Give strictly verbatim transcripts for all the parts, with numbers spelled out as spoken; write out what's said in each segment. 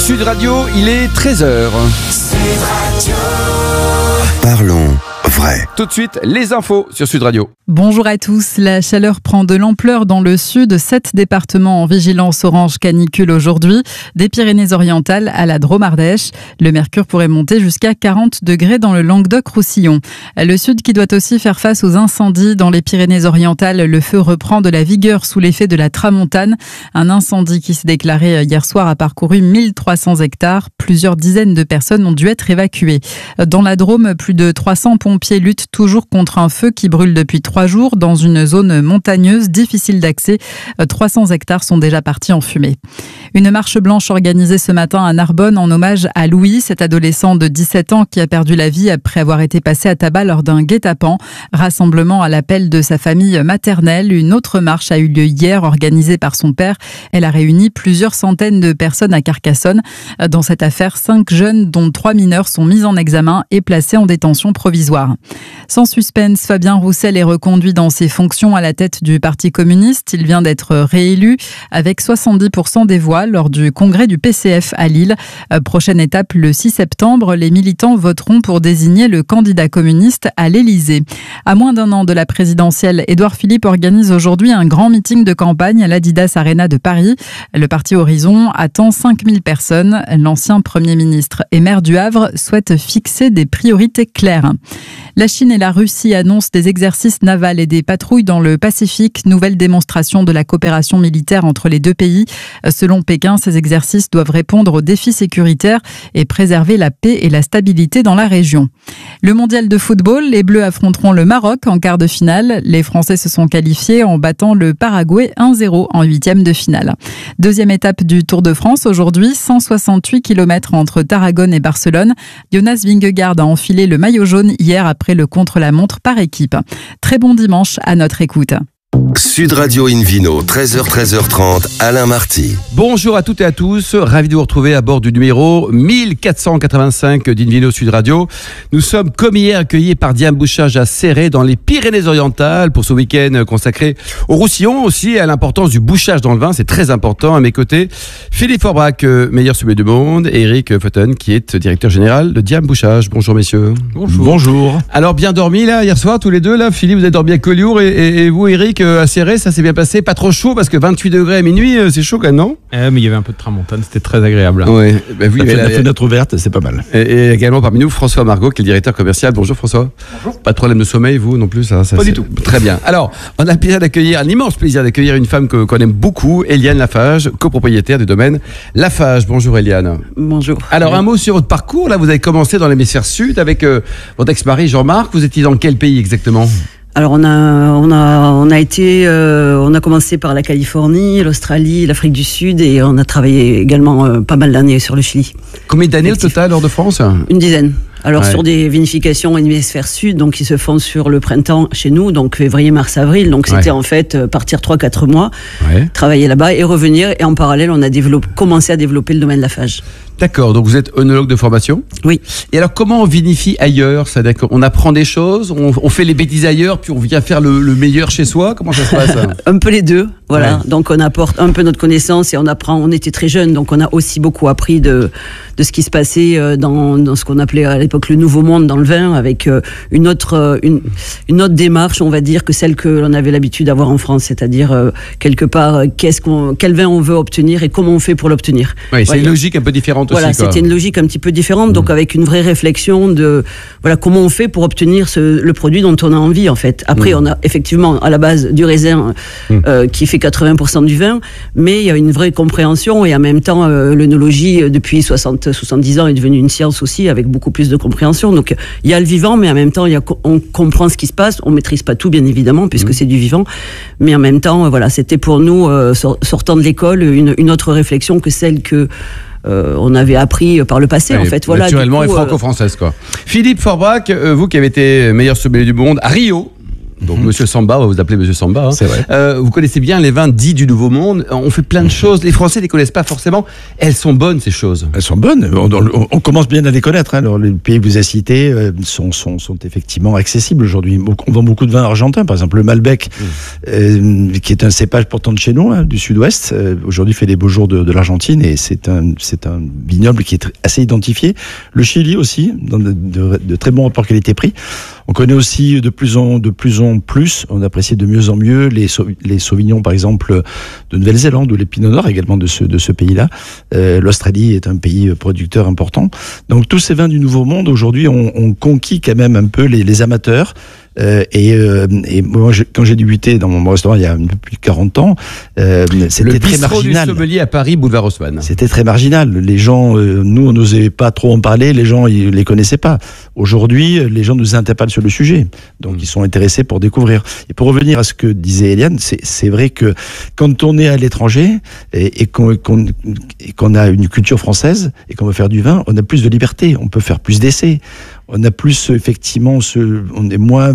Sud Radio, il est treize heures. Sud Radio. Parlons vrai. Tout de suite, les infos sur Sud Radio. Bonjour à tous. La chaleur prend de l'ampleur dans le sud. Sept départements en vigilance orange canicule aujourd'hui. Des Pyrénées-Orientales à la Drôme-Ardèche. Le mercure pourrait monter jusqu'à quarante degrés dans le Languedoc-Roussillon. Le sud qui doit aussi faire face aux incendies. Dans les Pyrénées-Orientales, le feu reprend de la vigueur sous l'effet de la tramontane. Un incendie qui s'est déclaré hier soir a parcouru mille trois cents hectares. Plusieurs dizaines de personnes ont dû être évacuées. Dans la Drôme, plus de trois cents pompiers luttent toujours contre un feu qui brûle depuis trois jours dans une zone montagneuse difficile d'accès. trois cents hectares sont déjà partis en fumée. Une marche blanche organisée ce matin à Narbonne en hommage à Louis, cet adolescent de dix-sept ans qui a perdu la vie après avoir été passé à tabac lors d'un guet-apens. Rassemblement à l'appel de sa famille maternelle. Une autre marche a eu lieu hier, organisée par son père. Elle a réuni plusieurs centaines de personnes à Carcassonne. Dans cette affaire, cinq jeunes, dont trois mineurs, sont mis en examen et placés en détention provisoire. Sans suspense, Fabien Roussel est reconduit dans ses fonctions à la tête du Parti communiste. Il vient d'être réélu avec soixante-dix pour cent des voix lors du congrès du P C F à Lille. Prochaine étape, le six septembre, les militants voteront pour désigner le candidat communiste à l'Élysée. À moins d'un an de la présidentielle, Édouard Philippe organise aujourd'hui un grand meeting de campagne à l'Adidas Arena de Paris. Le parti Horizon attend cinq mille personnes. L'ancien Premier ministre et maire du Havre souhaite fixer des priorités claires. La Chine et la Russie annoncent des exercices navals et des patrouilles dans le Pacifique. Nouvelle démonstration de la coopération militaire entre les deux pays. Selon Pékin, ces exercices doivent répondre aux défis sécuritaires et préserver la paix et la stabilité dans la région. Le mondial de football, les Bleus affronteront le Maroc en quart de finale. Les Français se sont qualifiés en battant le Paraguay un zéro en huitième de finale. Deuxième étape du Tour de France aujourd'hui, cent soixante-huit kilomètres entre Tarragone et Barcelone. Jonas Vingegaard a enfilé le maillot jaune hier après le contre-la-montre par équipe. Très bon dimanche à notre écoute. Sud Radio Invino, treize heures, treize heures trente, Alain Marty. Bonjour à toutes et à tous, ravi de vous retrouver à bord du numéro mille quatre cent quatre-vingt-cinq d'Invino Sud Radio. Nous sommes comme hier accueillis par Diane Bouchage à Céret dans les Pyrénées-Orientales pour ce week-end consacré au Roussillon, aussi à l'importance du bouchage dans le vin, c'est très important. À mes côtés, Philippe Forbrac, meilleur sommelier du monde, et Eric Fotten qui est directeur général de Diane Bouchage. Bonjour messieurs. Bonjour. Bonjour. Alors bien dormi là hier soir tous les deux là, Philippe vous avez dormi à Collioure et, et, et vous Eric à Céret, ça s'est bien passé, pas trop chaud parce que vingt-huit degrés à minuit, c'est chaud quand même, non? euh, Mais il y avait un peu de tramontane, c'était très agréable. Oui, bah oui, la, la, la fenêtre ouverte, c'est pas mal. Et, et également parmi nous, François Margot, qui est le directeur commercial. Bonjour François. Bonjour. Pas de problème de sommeil, vous non plus ça, ça Pas c'est... du tout. Très bien. Alors, on a le plaisir d'accueillir, un immense plaisir d'accueillir une femme que, qu'on aime beaucoup, Eliane Lafage, copropriétaire du domaine Lafage. Bonjour Eliane. Bonjour. Alors, un mot sur votre parcours. Là, vous avez commencé dans l'hémisphère sud avec euh, votre ex-mari Jean-Marc. Vous étiez dans quel pays exactement ? Alors on a on a on a été euh, on a commencé par la Californie, l'Australie, l'Afrique du Sud et on a travaillé également euh, pas mal d'années sur le Chili. Combien d'années au total hors de France ? Une dizaine. Alors ouais. Sur des vinifications en hémisphère sud, donc qui se font sur le printemps chez nous, donc février, mars, avril. Donc c'était ouais. en fait partir trois quatre mois, ouais. travailler là-bas et revenir. Et en parallèle, on a développé, commencé à développer le domaine Lafage. D'accord, donc vous êtes œnologue de formation ? Oui. Et alors comment on vinifie ailleurs ? C'est-à-dire qu'on apprend des choses, on, on fait les bêtises ailleurs, puis on vient faire le, le meilleur chez soi ? Comment ça se passe ? Un peu les deux, voilà. Ouais. Donc on apporte un peu notre connaissance et on apprend, on était très jeunes, donc on a aussi beaucoup appris de, de ce qui se passait dans, dans ce qu'on appelait à l'époque le Nouveau Monde dans le vin, avec une autre, une, une autre démarche, on va dire, que celle que l'on avait l'habitude d'avoir en France, c'est-à-dire euh, quelque part, qu'est-ce qu'on, quel vin on veut obtenir et comment on fait pour l'obtenir. Oui, c'est ouais, une logique un peu différente voilà, aussi. Voilà, c'était une logique un petit peu différente, mmh. donc avec une vraie réflexion de voilà comment on fait pour obtenir ce, le produit dont on a envie en fait. Après, mmh. on a effectivement à la base du raisin mmh. euh, qui fait quatre-vingts pour cent du vin, mais il y a une vraie compréhension et en même temps, euh, l'œnologie depuis soixante, soixante-dix ans est devenue une science aussi avec beaucoup plus de compréhension. Donc il y a le vivant, mais en même temps, il y a, on comprend ce qui se passe. On maîtrise pas tout, bien évidemment, puisque mmh. c'est du vivant, mais en même temps, voilà, c'était pour nous euh, sortant de l'école une, une autre réflexion que celle que Euh, on avait appris par le passé, oui, en fait. Voilà, naturellement du coup, et franco-française, quoi. Euh... Philippe Forbrac, euh, vous qui avez été meilleur sommelier du monde à Rio, Donc, mmh. Monsieur Samba, on va vous appeler Monsieur Samba. Hein. C'est vrai. Euh, vous connaissez bien les vins dits du Nouveau Monde. On fait plein de choses. Les Français ne les connaissent pas forcément. Elles sont bonnes, ces choses. Elles sont bonnes. On, on, on commence bien à les connaître. Hein. Alors, les pays que vous avez cités euh, sont, sont, sont effectivement accessibles aujourd'hui. On vend beaucoup de vins argentins. Par exemple, le Malbec, mmh. euh, qui est un cépage pourtant de chez nous, hein, du sud-ouest, euh, aujourd'hui fait les beaux jours de, de l'Argentine et c'est un, c'est un vignoble qui est assez identifié. Le Chili aussi, dans de, de, de très bons rapports qualité-prix. On connaît aussi de plus en, de plus en plus, on apprécie de mieux en mieux les, les Sauvignons, par exemple, de Nouvelle-Zélande ou les Pinot Noirs également de ce, de ce pays-là. Euh, L'Australie est un pays producteur important. Donc tous ces vins du Nouveau Monde, aujourd'hui, ont, ont conquis quand même un peu les, les amateurs. Euh, et, euh, et moi, je, quand j'ai débuté dans mon restaurant il y a un peu plus de quarante ans, euh, c'était très marginal. Le bistrot du sommelier à Paris, boulevard Haussmann. C'était très marginal. Les gens, euh, nous, on n'osait pas trop en parler. Les gens, ils les connaissaient pas. Aujourd'hui, les gens nous interpellent sur le sujet. Donc, mmh. ils sont intéressés pour découvrir. Et pour revenir à ce que disait Eliane, c'est, c'est vrai que quand on est à l'étranger et, et, qu'on, qu'on, et qu'on a une culture française et qu'on veut faire du vin, on a plus de liberté. On peut faire plus d'essais. On a plus, effectivement, ce, on est moins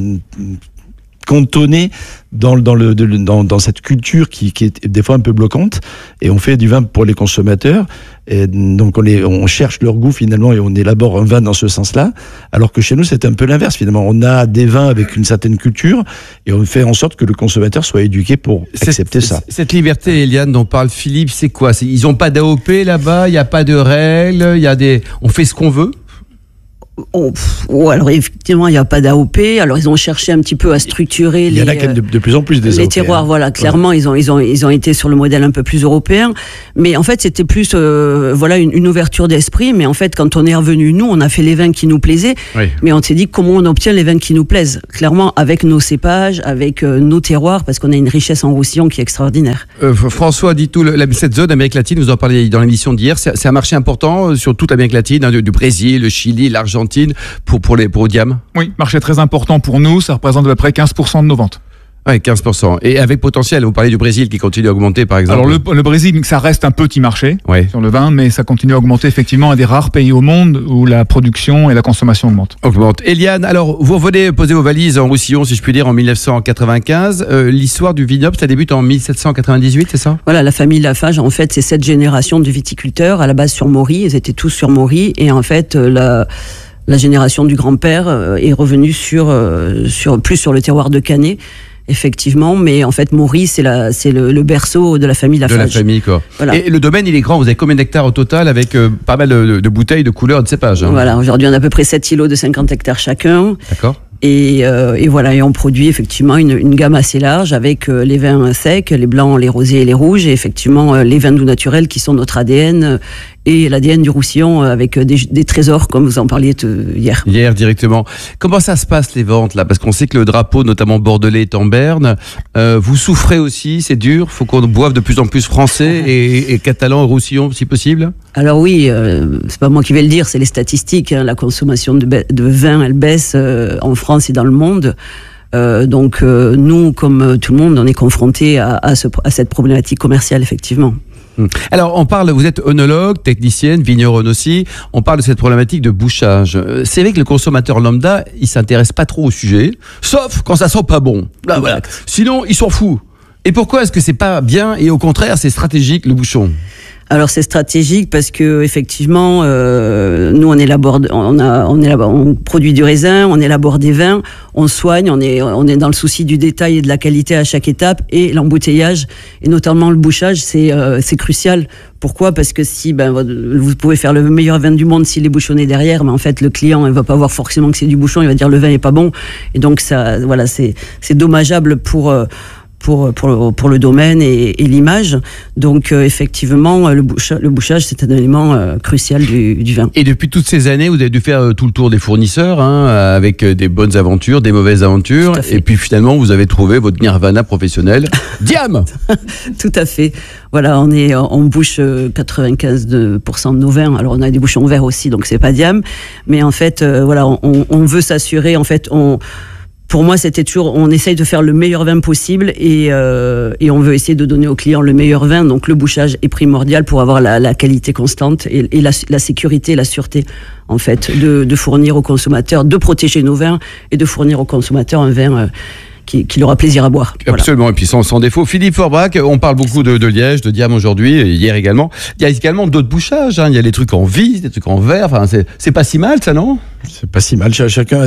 cantonné dans, dans, le, dans, dans cette culture qui, qui est des fois un peu bloquante, et on fait du vin pour les consommateurs, et donc on, les, on cherche leur goût finalement et on élabore un vin dans ce sens-là, alors que chez nous c'est un peu l'inverse finalement. On a des vins avec une certaine culture et on fait en sorte que le consommateur soit éduqué pour cette, accepter ça. Cette liberté, Eliane, dont parle Philippe, c'est quoi? c'est, Ils n'ont pas d'A O P là-bas, il n'y a pas de règles, il y a des... on fait ce qu'on veut? Oh, oh, alors effectivement, il n'y a pas d'A O P. Alors ils ont cherché un petit peu à structurer les. Il y en a quand même de, de plus en plus des les A O P, terroirs. hein. Voilà, clairement, ouais. ils ont ils ont ils ont été sur le modèle un peu plus européen. Mais en fait, c'était plus euh, voilà une, une ouverture d'esprit. Mais en fait, quand on est revenu, nous, on a fait les vins qui nous plaisaient. Oui. Mais on s'est dit comment on obtient les vins qui nous plaisent. Clairement, avec nos cépages, avec euh, nos terroirs, parce qu'on a une richesse en roussillon qui est extraordinaire. Euh, François dit tout. Le, cette zone d'Amérique latine, vous en parliez dans l'émission d'hier. C'est, c'est un marché important sur toute l'Amérique latine, hein, du, du Brésil, le Chili, l'Argentine, pour Pour, les, pour Odiam. Oui, marché très important pour nous, ça représente à peu près quinze pour cent de nos ventes. Oui, quinze pour cent. Et avec potentiel, vous parlez du Brésil qui continue à augmenter par exemple. Alors le, le Brésil, ça reste un petit marché oui. sur le vin, mais ça continue à augmenter effectivement, un des rares pays au monde où la production et la consommation augmentent. Augmente. Eliane, alors vous revenez poser vos valises en Roussillon, si je puis dire, en mille neuf cent quatre-vingt-quinze. Euh, l'histoire du vignoble, ça débute en mille sept cent quatre-vingt-dix-huit, c'est ça? Voilà, la famille Lafage, en fait, c'est cette génération de viticulteurs, à la base sur Maury, ils étaient tous sur Maury, et en fait, la... La génération du grand-père est revenue sur, sur, plus sur le terroir de Canet, effectivement, mais en fait, Maury, c'est, la, c'est le, le berceau de la famille Lafage. De la famille, quoi. Voilà. Et le domaine, il est grand. Vous avez combien d'hectares au total avec euh, pas mal de, de bouteilles, de couleurs, de cépages, hein. Voilà, aujourd'hui, on a à peu près sept îlots de cinquante hectares chacun. D'accord. Et, euh, et voilà, et on produit effectivement une, une gamme assez large avec euh, les vins secs, les blancs, les rosés et les rouges, et effectivement euh, les vins doux naturels qui sont notre A D N euh, et l'A D N du Roussillon euh, avec des, des trésors comme vous en parliez t- hier. Hier directement. Comment ça se passe les ventes là? Parce qu'on sait que le drapeau, notamment bordelais, est en berne. Euh, vous souffrez aussi, c'est dur. Faut qu'on boive de plus en plus français et, et catalan et Roussillon si possible. Alors oui, euh, c'est pas moi qui vais le dire, c'est les statistiques. Hein. La consommation de, ba- de vin, elle baisse euh, en France et dans le monde. Euh, donc euh, nous, comme tout le monde, on est confrontés à, à, ce, à cette problématique commerciale, effectivement. Alors, on parle, vous êtes œnologue, technicienne, vigneronne aussi, on parle de cette problématique de bouchage. C'est vrai que le consommateur lambda, il s'intéresse pas trop au sujet, sauf quand ça sent pas bon. Là, voilà. Sinon, il s'en fout. Et pourquoi est-ce que c'est pas bien et au contraire, c'est stratégique, le bouchon? Alors c'est stratégique parce que effectivement, euh, nous on élabore, on a, on élabore, on produit du raisin, on élabore des vins, on soigne, on est, on est dans le souci du détail et de la qualité à chaque étape, et l'embouteillage et notamment le bouchage, c'est, euh, c'est crucial. Pourquoi? Parce que si, ben, vous pouvez faire le meilleur vin du monde s'il est bouchonné derrière, mais en fait le client, il va pas voir forcément que c'est du bouchon, il va dire le vin est pas bon, et donc ça, voilà, c'est, c'est dommageable pour. Euh, Pour, pour, pour le domaine et, et l'image. Donc euh, effectivement, le, boucha, le bouchage, c'est un élément euh, crucial du, du vin. Et depuis toutes ces années, vous avez dû faire euh, tout le tour des fournisseurs, hein, avec euh, des bonnes aventures, des mauvaises aventures, et puis finalement, vous avez trouvé votre nirvana professionnel. Diam. Tout à fait. Voilà, on, est, on bouche quatre-vingt-quinze pour cent de nos vins. Alors on a des bouchons verts aussi, donc c'est pas Diam. Mais en fait, euh, voilà, on, on veut s'assurer, en fait, on... pour moi, c'était toujours, on essaye de faire le meilleur vin possible et, euh, et on veut essayer de donner aux clients le meilleur vin. Donc le bouchage est primordial pour avoir la, la qualité constante et, et la, la sécurité et la sûreté, en fait, de, de fournir aux consommateurs, de protéger nos vins et de fournir aux consommateurs un vin euh, qui, qui leur a plaisir à boire. Absolument, voilà. Et puis sans, sans défaut. Philippe Forbach, on parle beaucoup de, de liège, de Diam aujourd'hui, hier également. Il y a également d'autres bouchages, hein. Il y a les trucs en vis, des trucs en verre, enfin, c'est, c'est pas si mal ça, non ? C'est pas si mal, chacun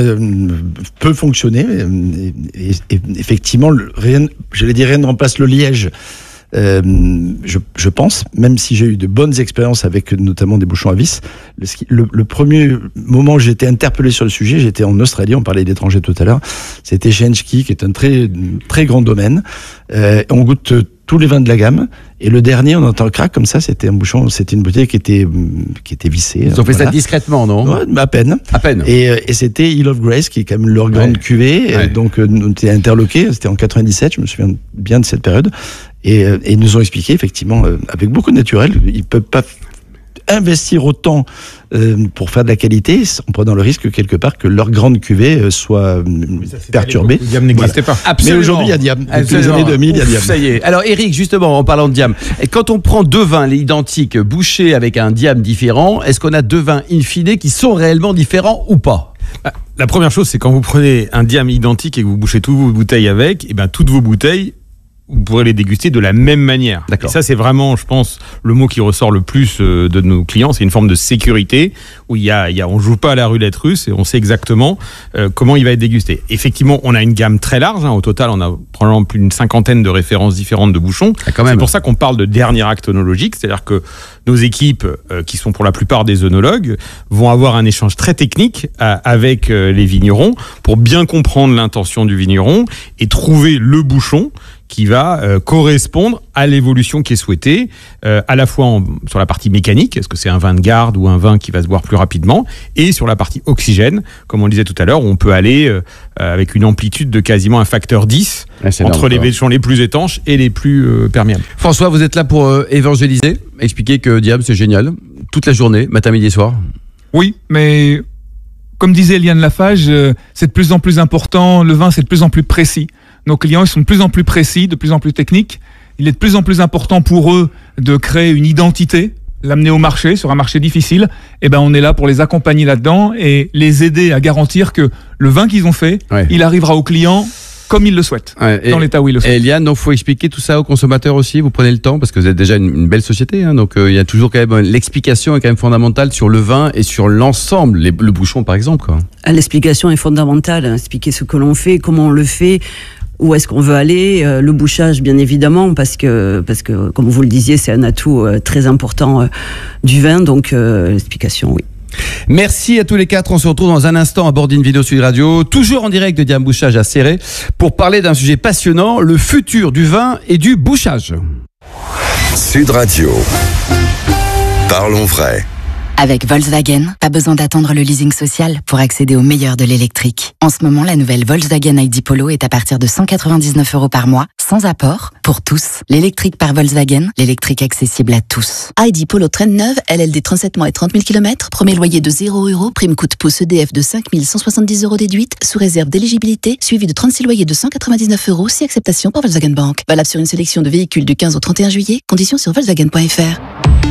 peut fonctionner. Et, et, et effectivement, rien, j'allais dire, rien ne remplace le liège. Euh, je, je pense, même si j'ai eu de bonnes expériences avec notamment des bouchons à vis, le, le, le premier moment où j'ai été interpellé sur le sujet, j'étais en Australie, on parlait d'étrangers tout à l'heure, c'était chez Henschke, qui est un très, très grand domaine. Euh, on goûte tous les vins de la gamme, et le dernier, on entend le crack comme ça, c'était un bouchon, c'était une bouteille qui était, qui était vissée. Ils ont fait voilà. ça discrètement, non ? Ouais, à peine. À peine. Et, et c'était Hill of Grace, qui est quand même leur grande ouais. cuvée, ouais. donc on était interloqués, c'était en quatre-vingt-dix-sept, je me souviens bien de cette période. Et, et ils nous ont expliqué, effectivement, euh, avec beaucoup de naturel, ils ne peuvent pas investir autant euh, pour faire de la qualité en prenant le risque, quelque part, que leur grande cuvée euh, soit euh, perturbée. Diam n'existait voilà. pas. Absolument. Mais aujourd'hui, il y a Diam. Depuis les années deux mille, il y a Diam. Ça y est. Alors, Eric, justement, en parlant de Diam, quand on prend deux vins identiques bouchés avec un Diam différent, est-ce qu'on a deux vins in fine qui sont réellement différents ou pas ? La première chose, c'est quand vous prenez un Diam identique et que vous bouchez toutes vos bouteilles avec, et ben toutes vos bouteilles, vous pourrez les déguster de la même manière. D'accord. Et ça, c'est vraiment, je pense, le mot qui ressort le plus euh, de nos clients. C'est une forme de sécurité où il y a, il y a, on joue pas à la roulette russe et on sait exactement euh, comment il va être dégusté. Effectivement, on a une gamme très large. Hein. Au total, on a probablement plus d'une cinquantaine de références différentes de bouchons. Ah, quand même. C'est pour ça qu'on parle de dernier acte œnologique. C'est-à-dire que nos équipes, euh, qui sont pour la plupart des œnologues, vont avoir un échange très technique euh, avec euh, les vignerons pour bien comprendre l'intention du vigneron et trouver le bouchon qui va euh, correspondre à l'évolution qui est souhaitée, euh, à la fois en, sur la partie mécanique, est-ce que c'est un vin de garde ou un vin qui va se boire plus rapidement, et sur la partie oxygène, comme on le disait tout à l'heure, où on peut aller euh, avec une amplitude de quasiment un facteur dix ouais, entre énorme, les bouchons les plus étanches et les plus euh, perméables. François, vous êtes là pour euh, évangéliser, expliquer que Diam, c'est génial, toute la journée, matin, midi et soir. Oui, mais comme disait Eliane Lafage, euh, c'est de plus en plus important, le vin c'est de plus en plus précis. Nos clients ils sont de plus en plus précis, de plus en plus techniques. Il est de plus en plus important pour eux de créer une identité, l'amener au marché, sur un marché difficile. Et ben on est là pour les accompagner là-dedans et les aider à garantir que le vin qu'ils ont fait, ouais. il arrivera au client comme il le souhaite, ouais, et, dans l'état où il le souhaite. Et Eliane, donc faut expliquer tout ça aux consommateurs aussi, vous prenez le temps, parce que vous êtes déjà une, une belle société, hein, donc euh, il y a toujours quand même, l'explication est quand même fondamentale sur le vin et sur l'ensemble, les, le bouchon par exemple, quoi. L'explication est fondamentale, hein, expliquer ce que l'on fait, comment on le fait, où est-ce qu'on veut aller, euh, le bouchage bien évidemment, parce que, parce que comme vous le disiez, c'est un atout euh, très important euh, du vin, donc euh, l'explication, oui. Merci à tous les quatre, on se retrouve dans un instant à bord d'Invino Sud Radio, toujours en direct de Diam Bouchage à Céret, pour parler d'un sujet passionnant, le futur du vin et du bouchage. Sud Radio. Parlons vrai. Avec Volkswagen, pas besoin d'attendre le leasing social pour accéder au meilleur de l'électrique. En ce moment, la nouvelle Volkswagen I D Polo est à partir de cent quatre-vingt-dix-neuf euros par mois, sans apport, pour tous. L'électrique par Volkswagen, l'électrique accessible à tous. I D Polo traîne neuve, L L D trente-sept mois et trente mille kilomètres, premier loyer de zéro euros, prime coûte pouce E D F de cinq mille cent soixante-dix euros déduite, sous réserve d'éligibilité, suivi de trente-six loyers de cent quatre-vingt-dix-neuf euros, si acceptation par Volkswagen Bank. Valable sur une sélection de véhicules du quinze au trente et un juillet, conditions sur volkswagen point f r.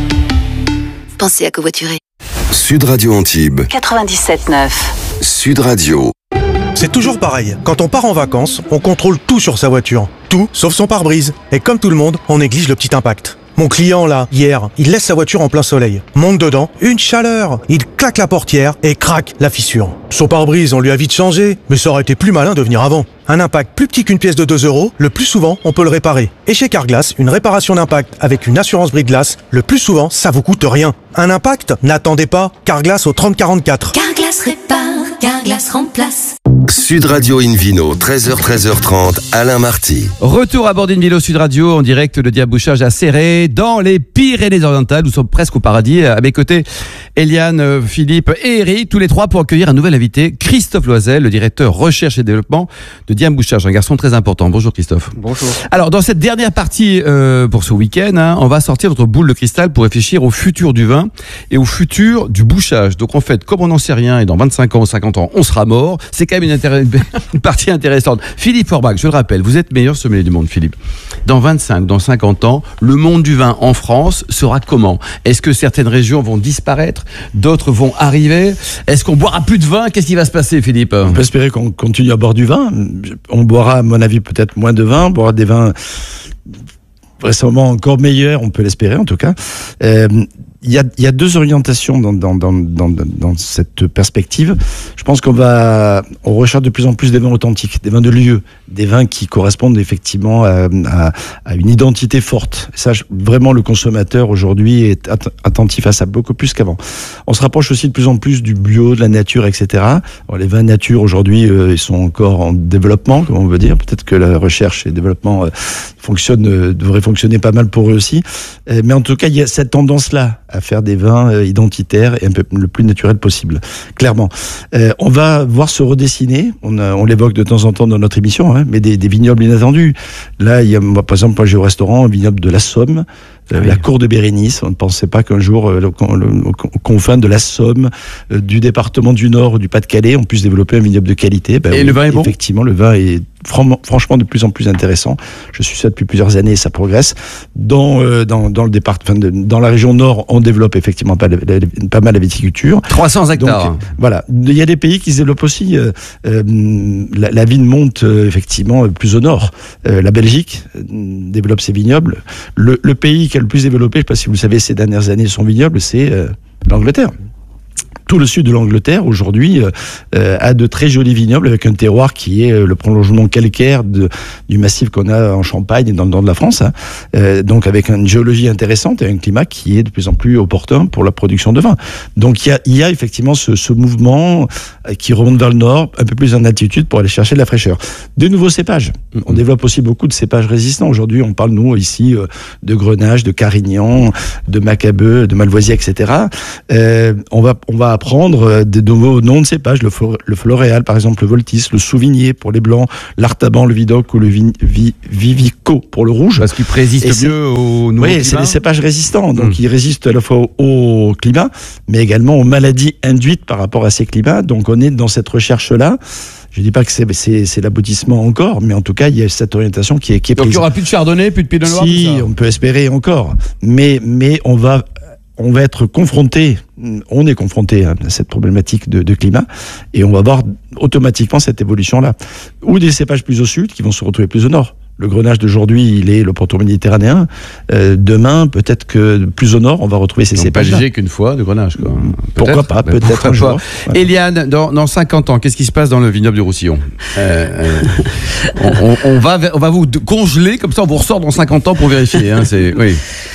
Pensez à covoiturer. Sud Radio Antibes. quatre-vingt-dix-sept neuf. Sud Radio. C'est toujours pareil. Quand on part en vacances, on contrôle tout sur sa voiture. Tout, sauf son pare-brise. Et comme tout le monde, on néglige le petit impact. Mon client, là, hier, il laisse sa voiture en plein soleil. Monte dedans, une chaleur. Il claque la portière et craque la fissure. Son pare-brise, on lui a vite changé, mais ça aurait été plus malin de venir avant. Un impact plus petit qu'une pièce de deux euros, le plus souvent, on peut le réparer. Et chez Carglass, une réparation d'impact avec une assurance brise-glace, le plus souvent, ça vous coûte rien. Un impact? N'attendez pas. Carglass au trente quarante-quatre. Carglass répare, Carglass remplace. Sud Radio Invino, treize heures treize heures trente, Alain Marty. Retour à bord d'Invino Sud Radio en direct de Diam Bouchage à Céret, dans les Pyrénées-Orientales. Nous sommes presque au paradis. À mes côtés, Eliane, euh, Philippe et Eric, tous les trois pour accueillir un nouvel invité, Christophe Loisel, le directeur recherche et développement de Diam Bouchage, un garçon très important. Bonjour Christophe. Bonjour. Alors dans cette dernière partie euh, pour ce week-end, hein, on va sortir notre boule de cristal pour réfléchir au futur du vin et au futur du bouchage. Donc en fait, comme on n'en sait rien et dans vingt-cinq ans ou cinquante ans, on sera mort, c'est quand même une, intér- une partie intéressante. Philippe Forbach, je le rappelle, vous êtes meilleur sommelier du monde, Philippe. Dans vingt-cinq, dans cinquante ans, le monde du vin en France sera comment ? Est-ce que certaines régions vont disparaître ? D'autres vont arriver ? Est-ce qu'on boira plus de vin ? Qu'est-ce qui va se passer, Philippe ? On peut espérer qu'on continue à boire du vin. On boira, à mon avis, peut-être moins de vin. On boira des vins vraisemblablement encore meilleurs, on peut l'espérer en tout cas. Euh, Il y, a, il y a deux orientations dans, dans, dans, dans, dans cette perspective. Je pense qu'on va, on recherche de plus en plus des vins authentiques, des vins de lieu, des vins qui correspondent effectivement à, à, à une identité forte. Ça, vraiment, le consommateur aujourd'hui est attentif à ça beaucoup plus qu'avant. On se rapproche aussi de plus en plus du bio, de la nature, et cetera. Alors, les vins nature aujourd'hui, euh, ils sont encore en développement, comme on veut dire. Peut-être que la recherche et le développement euh, fonctionne, euh, devrait fonctionner pas mal pour eux aussi. Euh, mais en tout cas, il y a cette tendance-là à faire des vins euh, identitaires et un peu le plus naturel possible, clairement. Euh, on va voir se redessiner, on, a, on l'évoque de temps en temps dans notre émission, hein, mais des, des vignobles inattendus. Là, il y a, moi, par exemple, moi j'ai au restaurant un vignoble de la Somme, euh, oui. La cour de Bérénice. On ne pensait pas qu'un jour, euh, aux confins de la Somme, euh, du département du Nord ou du Pas-de-Calais, on puisse développer un vignoble de qualité. Ben, et oui, le vin est bon ? Effectivement, le vin est franchement de plus en plus intéressant. Je suis ça depuis plusieurs années et ça progresse. Dans, euh, dans, dans le département, dans la région Nord, on développe effectivement pas, pas mal la viticulture. trois cents hectares. Donc, voilà. Il y a des pays qui se développent aussi. Euh, euh, la, la vigne monte euh, effectivement plus au nord. Euh, la Belgique euh, développe ses vignobles. Le, le pays qui a le plus développé, je ne sais pas si vous le savez, ces dernières années, son vignoble, c'est euh, l'Angleterre. Tout le sud de l'Angleterre, aujourd'hui, euh, a de très jolis vignobles avec un terroir qui est euh, le prolongement calcaire de, du massif qu'on a en Champagne et dans le nord de la France. Hein. Euh, donc avec une géologie intéressante et un climat qui est de plus en plus opportun pour la production de vin. Donc il y a, y a effectivement ce, ce mouvement qui remonte vers le nord, un peu plus en altitude pour aller chercher de la fraîcheur. De nouveaux cépages. Mm-hmm. On développe aussi beaucoup de cépages résistants. Aujourd'hui, on parle, nous, ici, euh, de Grenache, de Carignan, de Macabeu, de Malvoisie, et cetera. Euh, on va, on va apprendre des nouveaux noms de cépages, le, Flore, le Floréal par exemple, le Voltis, le Souvigné pour les blancs, l'Artaban, le Vidocq ou le vi, vi, Vivico pour le rouge. Parce qu'ils résistent mieux au nouveau Oui, climat. c'est des cépages résistants, donc mmh. ils résistent à la fois au, au climat, mais également aux maladies induites par rapport à ces climats. Donc on est dans cette recherche-là. Je ne dis pas que c'est, c'est, c'est l'aboutissement encore, mais en tout cas, il y a cette orientation qui est, qui est donc prise. Donc il n'y aura plus de Chardonnay, plus de Pinot Noir. Si, on peut espérer encore, mais, mais on va... on va être confronté, on est confronté à cette problématique de, de climat, et on va voir automatiquement cette évolution-là. Ou des cépages plus au sud qui vont se retrouver plus au nord. Le Grenache d'aujourd'hui, il est le pourtour méditerranéen. Euh, demain, peut-être que plus au nord, on va retrouver ces donc cépages. Pas léger qu'une fois de Grenache, quoi. Pourquoi pas, peut-être pourquoi un jour. Ouais. Eliane, dans, dans cinquante ans, qu'est-ce qui se passe dans le vignoble du Roussillon ? euh, euh, on, on, on, va, on va vous congeler, comme ça on vous ressort dans cinquante ans pour vérifier. Hein, c'est, oui.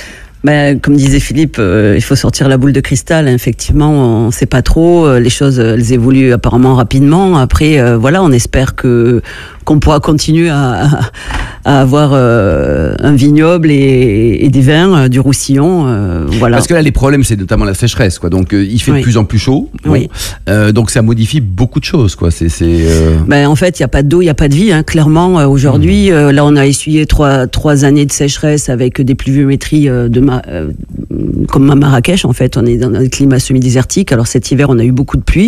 Ben, comme disait Philippe, euh, il faut sortir la boule de cristal. Effectivement, on ne sait pas trop. Euh, les choses, elles évoluent apparemment rapidement. Après, euh, voilà, on espère que qu'on pourra continuer à, à, à avoir euh, un vignoble et, et des vins euh, du Roussillon. Euh, voilà. Parce que là, les problèmes, c'est notamment la sécheresse, quoi. Donc, euh, il fait oui. de plus en plus chaud. Bon. Oui. Euh, donc, ça modifie beaucoup de choses, quoi. C'est, c'est, euh... ben, en fait, il n'y a pas d'eau, il n'y a pas de vie. Hein, clairement, euh, aujourd'hui, mmh. euh, là, on a essuyé trois, trois années de sécheresse avec des pluviométries euh, de ma, euh, comme à Marrakech. En fait, on est dans un climat semi-désertique. Alors, cet hiver, on a eu beaucoup de pluie.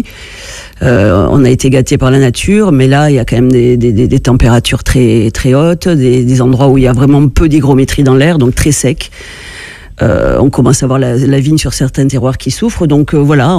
Euh, on a été gâtés par la nature, mais là, il y a quand même des, des, des températures très, très hautes, des, des endroits où il y a vraiment peu d'hygrométrie dans l'air, donc très sec. Euh, on commence à voir la, la vigne sur certains terroirs qui souffrent, donc euh, voilà.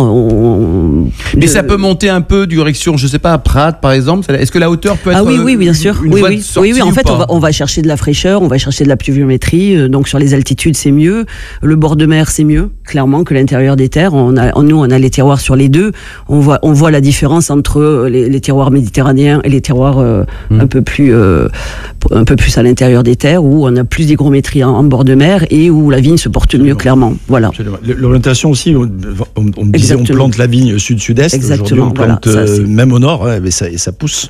On, Mais de... ça peut monter un peu direction, je sais pas, à Prat par exemple. Est-ce que la hauteur peut être ah oui, oui, bien sûr. Une oui, voie oui. de sortie oui, oui. En fait, ou pas on va, on va chercher de la fraîcheur, on va chercher de la pluviométrie. Donc sur les altitudes, c'est mieux. Le bord de mer, c'est mieux, clairement, que l'intérieur des terres. On a, nous, on a les terroirs sur les deux. On voit, on voit la différence entre les, les terroirs méditerranéens et les terroirs euh, mmh. un peu plus, euh, un peu plus à l'intérieur des terres, où on a plus d'hygrométrie en, en bord de mer et où la vigne se porte mieux, clairement. Voilà. L'orientation aussi, on, on, on disait on plante la vigne sud-sud-est. Aujourd'hui, on plante voilà, ça, même au nord, hein, mais ça, et ça pousse.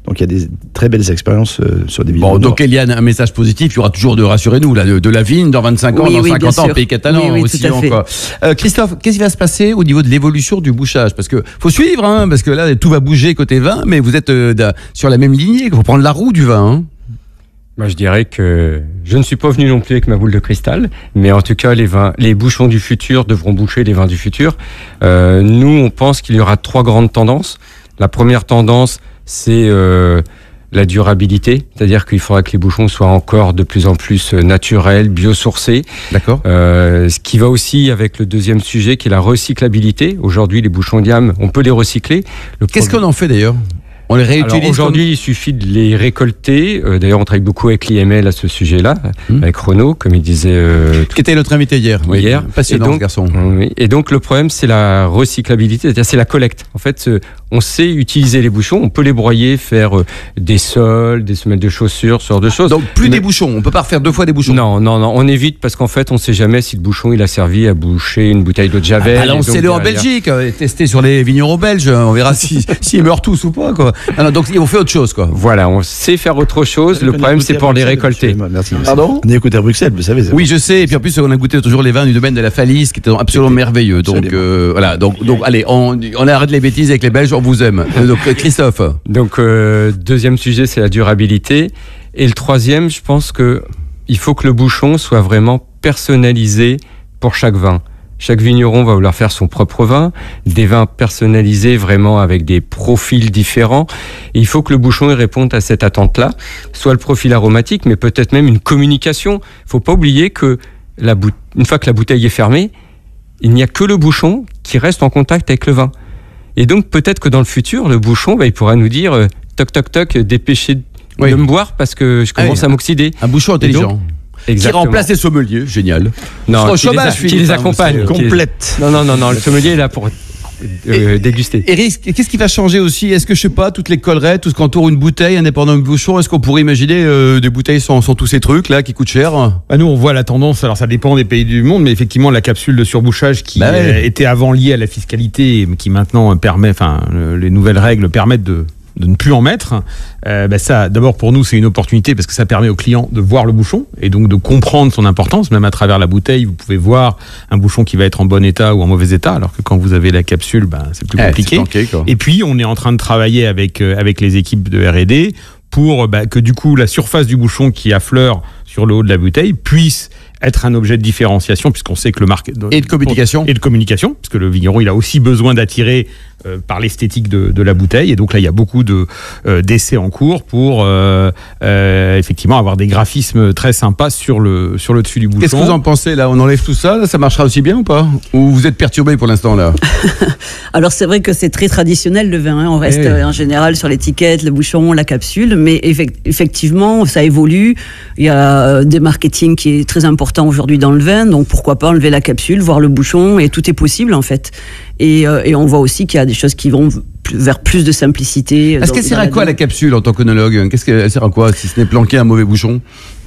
Donc il y a des très belles expériences euh, sur des vignerons. Bon, donc Eliane, un message positif, il y aura toujours de, rassurez-nous, là, de, de la vigne dans vingt-cinq ans, Oui, dans oui, cinquante bien ans, sûr. pays catalan Oui, oui, aussi. tout à fait. Encore. Euh, Christophe, qu'est-ce qui va se passer au niveau de l'évolution du bouchage? Parce que faut suivre, hein, parce que là, tout va bouger côté vin, mais vous êtes euh, da- sur la même lignée, il faut prendre la roue du vin. Hein. Moi, je dirais que je ne suis pas venu non plus avec ma boule de cristal, mais en tout cas, les vins, les bouchons du futur devront boucher les vins du futur. Euh, nous, on pense qu'il y aura trois grandes tendances. La première tendance, c'est euh, la durabilité, c'est-à-dire qu'il faudra que les bouchons soient encore de plus en plus naturels, biosourcés. D'accord. Euh, ce qui va aussi avec le deuxième sujet, qui est la recyclabilité. Aujourd'hui, les bouchons diam, on peut les recycler. Le Qu'est-ce problème- qu'on en fait d'ailleurs? On les réutilise Alors aujourd'hui, il suffit de les récolter. Euh, D'ailleurs, on travaille beaucoup avec l'I M L à ce sujet-là, Mmh. avec Renaud, comme il disait euh, Qui était notre invité hier. Oui, hier. passionnant Et donc- ce garçon. Oui. Et donc le problème, c'est la recyclabilité, c'est-à-dire c'est la collecte. En fait, euh, on sait utiliser les bouchons, on peut les broyer, faire euh, des sols, des semelles de chaussures, ce genre de choses. Donc plus Mais- des bouchons, on peut pas refaire deux fois des bouchons. Non, non, non, on évite parce qu'en fait, on sait jamais si le bouchon il a servi à boucher une bouteille d'eau de javel. Alors Et donc, c'est-le en derrière- Belgique, euh, testé sur les vignerons belges, on verra si s'ils meurent tous ou pas quoi. Ah non, donc on fait autre chose quoi. Voilà, on sait faire autre chose. Le problème, c'est pour les récolter. Merci. Pardon? On est écouté à Bruxelles, vous savez. c'est Oui, je sais. Et puis en plus, on a goûté toujours les vins du domaine de la Falise, qui étaient absolument merveilleux. Donc Absolument. euh, voilà. Donc, donc allez, on, on arrête les bêtises avec les Belges, on vous aime. Euh, Donc euh, Christophe. Donc, euh, deuxième sujet, c'est la durabilité. Et le troisième, je pense que il faut que le bouchon soit vraiment personnalisé pour chaque vin. Chaque vigneron va vouloir faire son propre vin, des vins personnalisés vraiment avec des profils différents. Et il faut que le bouchon il réponde à cette attente-là, soit le profil aromatique, mais peut-être même une communication. Il faut pas oublier que la bout- une fois que la bouteille est fermée, il n'y a que le bouchon qui reste en contact avec le vin. Et donc peut-être que dans le futur, le bouchon, bah, il pourra nous dire euh, toc toc toc, dépêchez de Oui. me boire parce que je commence Ah oui. à m'oxyder. Un bouchon intelligent. donc, Qui Exactement. remplace les sommeliers, génial. Non, Au qui les, chômage, a- qui Philippe, les hein, accompagne. vous savez. qui les- Complète. Non, non, non, non, le sommelier est là pour euh, déguster. Eric, qu'est-ce qui va changer aussi? Est-ce que, je sais pas, toutes les collerettes, tout ce qu'entoure une bouteille, indépendant du bouchon, est-ce qu'on pourrait imaginer euh, des bouteilles sans, sans tous ces trucs là qui coûtent cher? Bah, nous, on voit la tendance, alors ça dépend des pays du monde, mais effectivement, la capsule de surbouchage qui Bah ouais. euh, était avant liée à la fiscalité, mais qui maintenant euh, permet, enfin, le- les nouvelles règles permettent de de ne plus en mettre, euh, bah ça, d'abord pour nous, c'est une opportunité parce que ça permet au client de voir le bouchon et donc de comprendre son importance. Même à travers la bouteille, vous pouvez voir un bouchon qui va être en bon état ou en mauvais état, alors que quand vous avez la capsule, bah, c'est plus Eh, compliqué. c'est planqué, quoi. Et puis, on est en train de travailler avec, euh, avec les équipes de R et D pour bah, que du coup, la surface du bouchon qui affleure sur le haut de la bouteille puisse être un objet de différenciation, puisqu'on sait que le marque... Et de communication. Et de communication, parce que le vigneron, il a aussi besoin d'attirer euh, par l'esthétique de, de la bouteille. Et donc là, il y a beaucoup de, euh, d'essais en cours pour euh, euh, effectivement avoir des graphismes très sympas sur le, sur le dessus du bouchon. Qu'est-ce que vous en pensez là? On enlève tout ça, là, ça marchera aussi bien ou pas? Ou vous êtes perturbé pour l'instant là? Alors c'est vrai que c'est très traditionnel le vin, hein. On reste Eh oui. euh, en général sur l'étiquette, le bouchon, la capsule, mais effect- effectivement ça évolue. Il y a euh, des marketing qui est très important aujourd'hui dans le vin, donc pourquoi pas enlever la capsule, voir le bouchon, et tout est possible en fait. Et, euh, et on voit aussi qu'il y a des choses qui vont v- vers plus de simplicité. Est-ce dans- qu'elle sert dans à quoi la capsule en tant qu'onologue? Qu'est-ce qu'elle sert à quoi si ce n'est planquer un mauvais bouchon?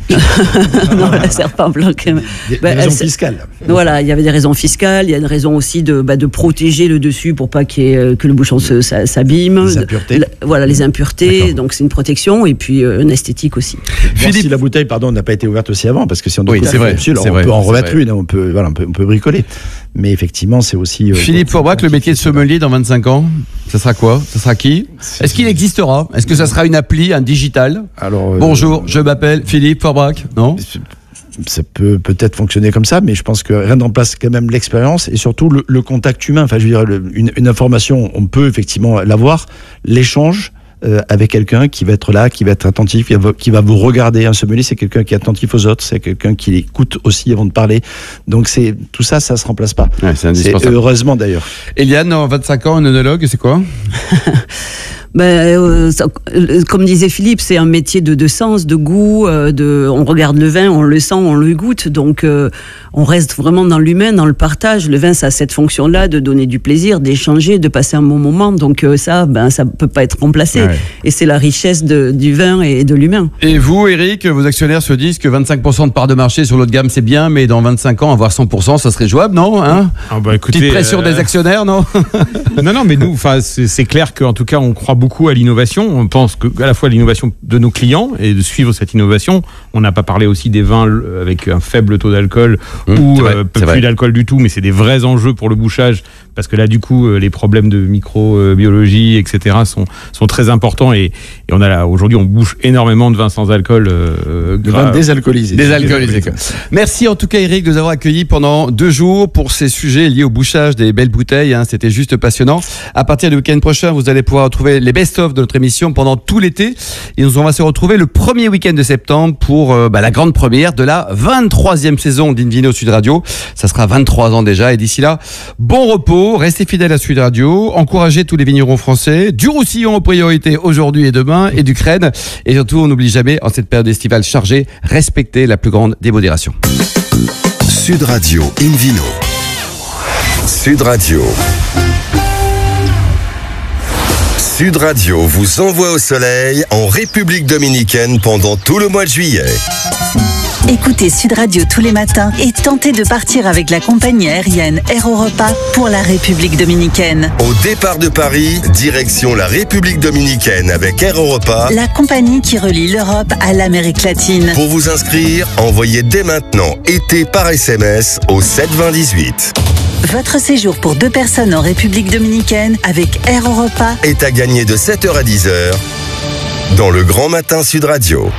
Non, elle sert pas en planquer. Des, Bah, des elle raisons sert- fiscales. Voilà, il y avait des raisons fiscales, il y a une raison aussi de, bah, de protéger le dessus pour pas qu'il y ait, euh, que le bouchon se, ça- s'abîme. Les impuretés. La- voilà, les impuretés, D'accord. donc c'est une protection et puis euh, une esthétique aussi. Voir Philippe- si la bouteille, pardon, n'a pas été ouverte aussi avant, parce que si on Oui, découvre c'est la vrai, capsule, c'est on vrai, peut en c'est remettre vrai. une, on peut, voilà, on peut, on peut bricoler. Mais effectivement, c'est aussi. euh, Philippe Forbach, le métier de sommelier dans vingt-cinq ans, ça sera quoi? Ça sera qui? Est-ce qu'il existera? Est-ce que ça sera une appli, un digital? Alors, euh, Bonjour, je m'appelle Philippe Forbach. Non? ça peut peut-être fonctionner comme ça, mais je pense que rien ne remplace quand même l'expérience et surtout le, le contact humain. Enfin, je veux dire, le- une, une information, on peut effectivement l'avoir, l'échange euh, avec quelqu'un qui va être là, qui va être attentif, qui va, qui va vous regarder. Un sommelier, c'est quelqu'un qui est attentif aux autres, c'est quelqu'un qui écoute aussi avant de parler. Donc c'est tout ça, ça se remplace pas. Ouais, c'est C'est indispensable. heureusement d'ailleurs. Eliane, en vingt-cinq ans, un œnologue, c'est quoi? Ben, euh, ça- euh, comme disait Philippe, c'est un métier de, de sens, de goût. euh, de, on regarde le vin, on le sent, on le goûte. Donc, euh, on reste vraiment dans l'humain, dans le partage. Le vin, ça a cette fonction-là de donner du plaisir, d'échanger, de passer un bon moment. Donc, euh, ça, ben, ça peut pas être remplacé. Ouais. Et c'est la richesse de, du vin et de l'humain. Et vous, Eric, vos actionnaires se disent que vingt-cinq pour cent de part de marché sur l'eau de gamme, c'est bien, mais dans vingt-cinq ans, avoir cent pour cent, ça serait jouable, non hein? Ah bah, écoutez, Petite pression euh, des actionnaires, non? Non, non, mais nous, enfin, c'est c'est clair qu'en tout cas, on croit beaucoup à l'innovation. On pense que, à la fois à l'innovation de nos clients et de suivre cette innovation. On n'a pas parlé aussi des vins avec un faible taux d'alcool mmh, ou euh, peu plus d'alcool du tout, mais c'est des vrais enjeux pour le bouchage parce que là, du coup, les problèmes de microbiologie, et cetera sont, sont très importants et, et on a là, aujourd'hui, on bouche énormément de vins sans alcool. Euh, de vins désalcoolisés. Désalcoolisés. Merci en tout cas, Eric, de nous avoir accueillis pendant deux jours pour ces sujets liés au bouchage des belles bouteilles. Hein, c'était juste passionnant. À partir du week-end prochain, vous allez pouvoir retrouver les best-of de notre émission pendant tout l'été. Et nous, on va se retrouver le premier week-end de septembre pour euh, bah, la grande première de la vingt-troisième saison d'Invino Sud Radio. Ça sera vingt-trois ans déjà. Et d'ici là, bon repos, restez fidèles à Sud Radio, encouragez tous les vignerons français, du Roussillon en priorité aujourd'hui et demain, et du Crène. Et surtout, on n'oublie jamais, en cette période estivale chargée, respectez la plus grande démodération. Sud Radio Invino. Sud Radio. Sud Radio vous envoie au soleil en République dominicaine pendant tout le mois de juillet. Écoutez Sud Radio tous les matins et tentez de partir avec la compagnie aérienne Air Europa pour la République dominicaine. Au départ de Paris, direction la République dominicaine avec Air Europa, la compagnie qui relie l'Europe à l'Amérique latine. Pour vous inscrire, envoyez dès maintenant été par S M S au sept vingt dix-huit. Votre séjour pour deux personnes en République dominicaine avec Air Europa est à gagner de sept heures à dix heures dans le Grand Matin Sud Radio.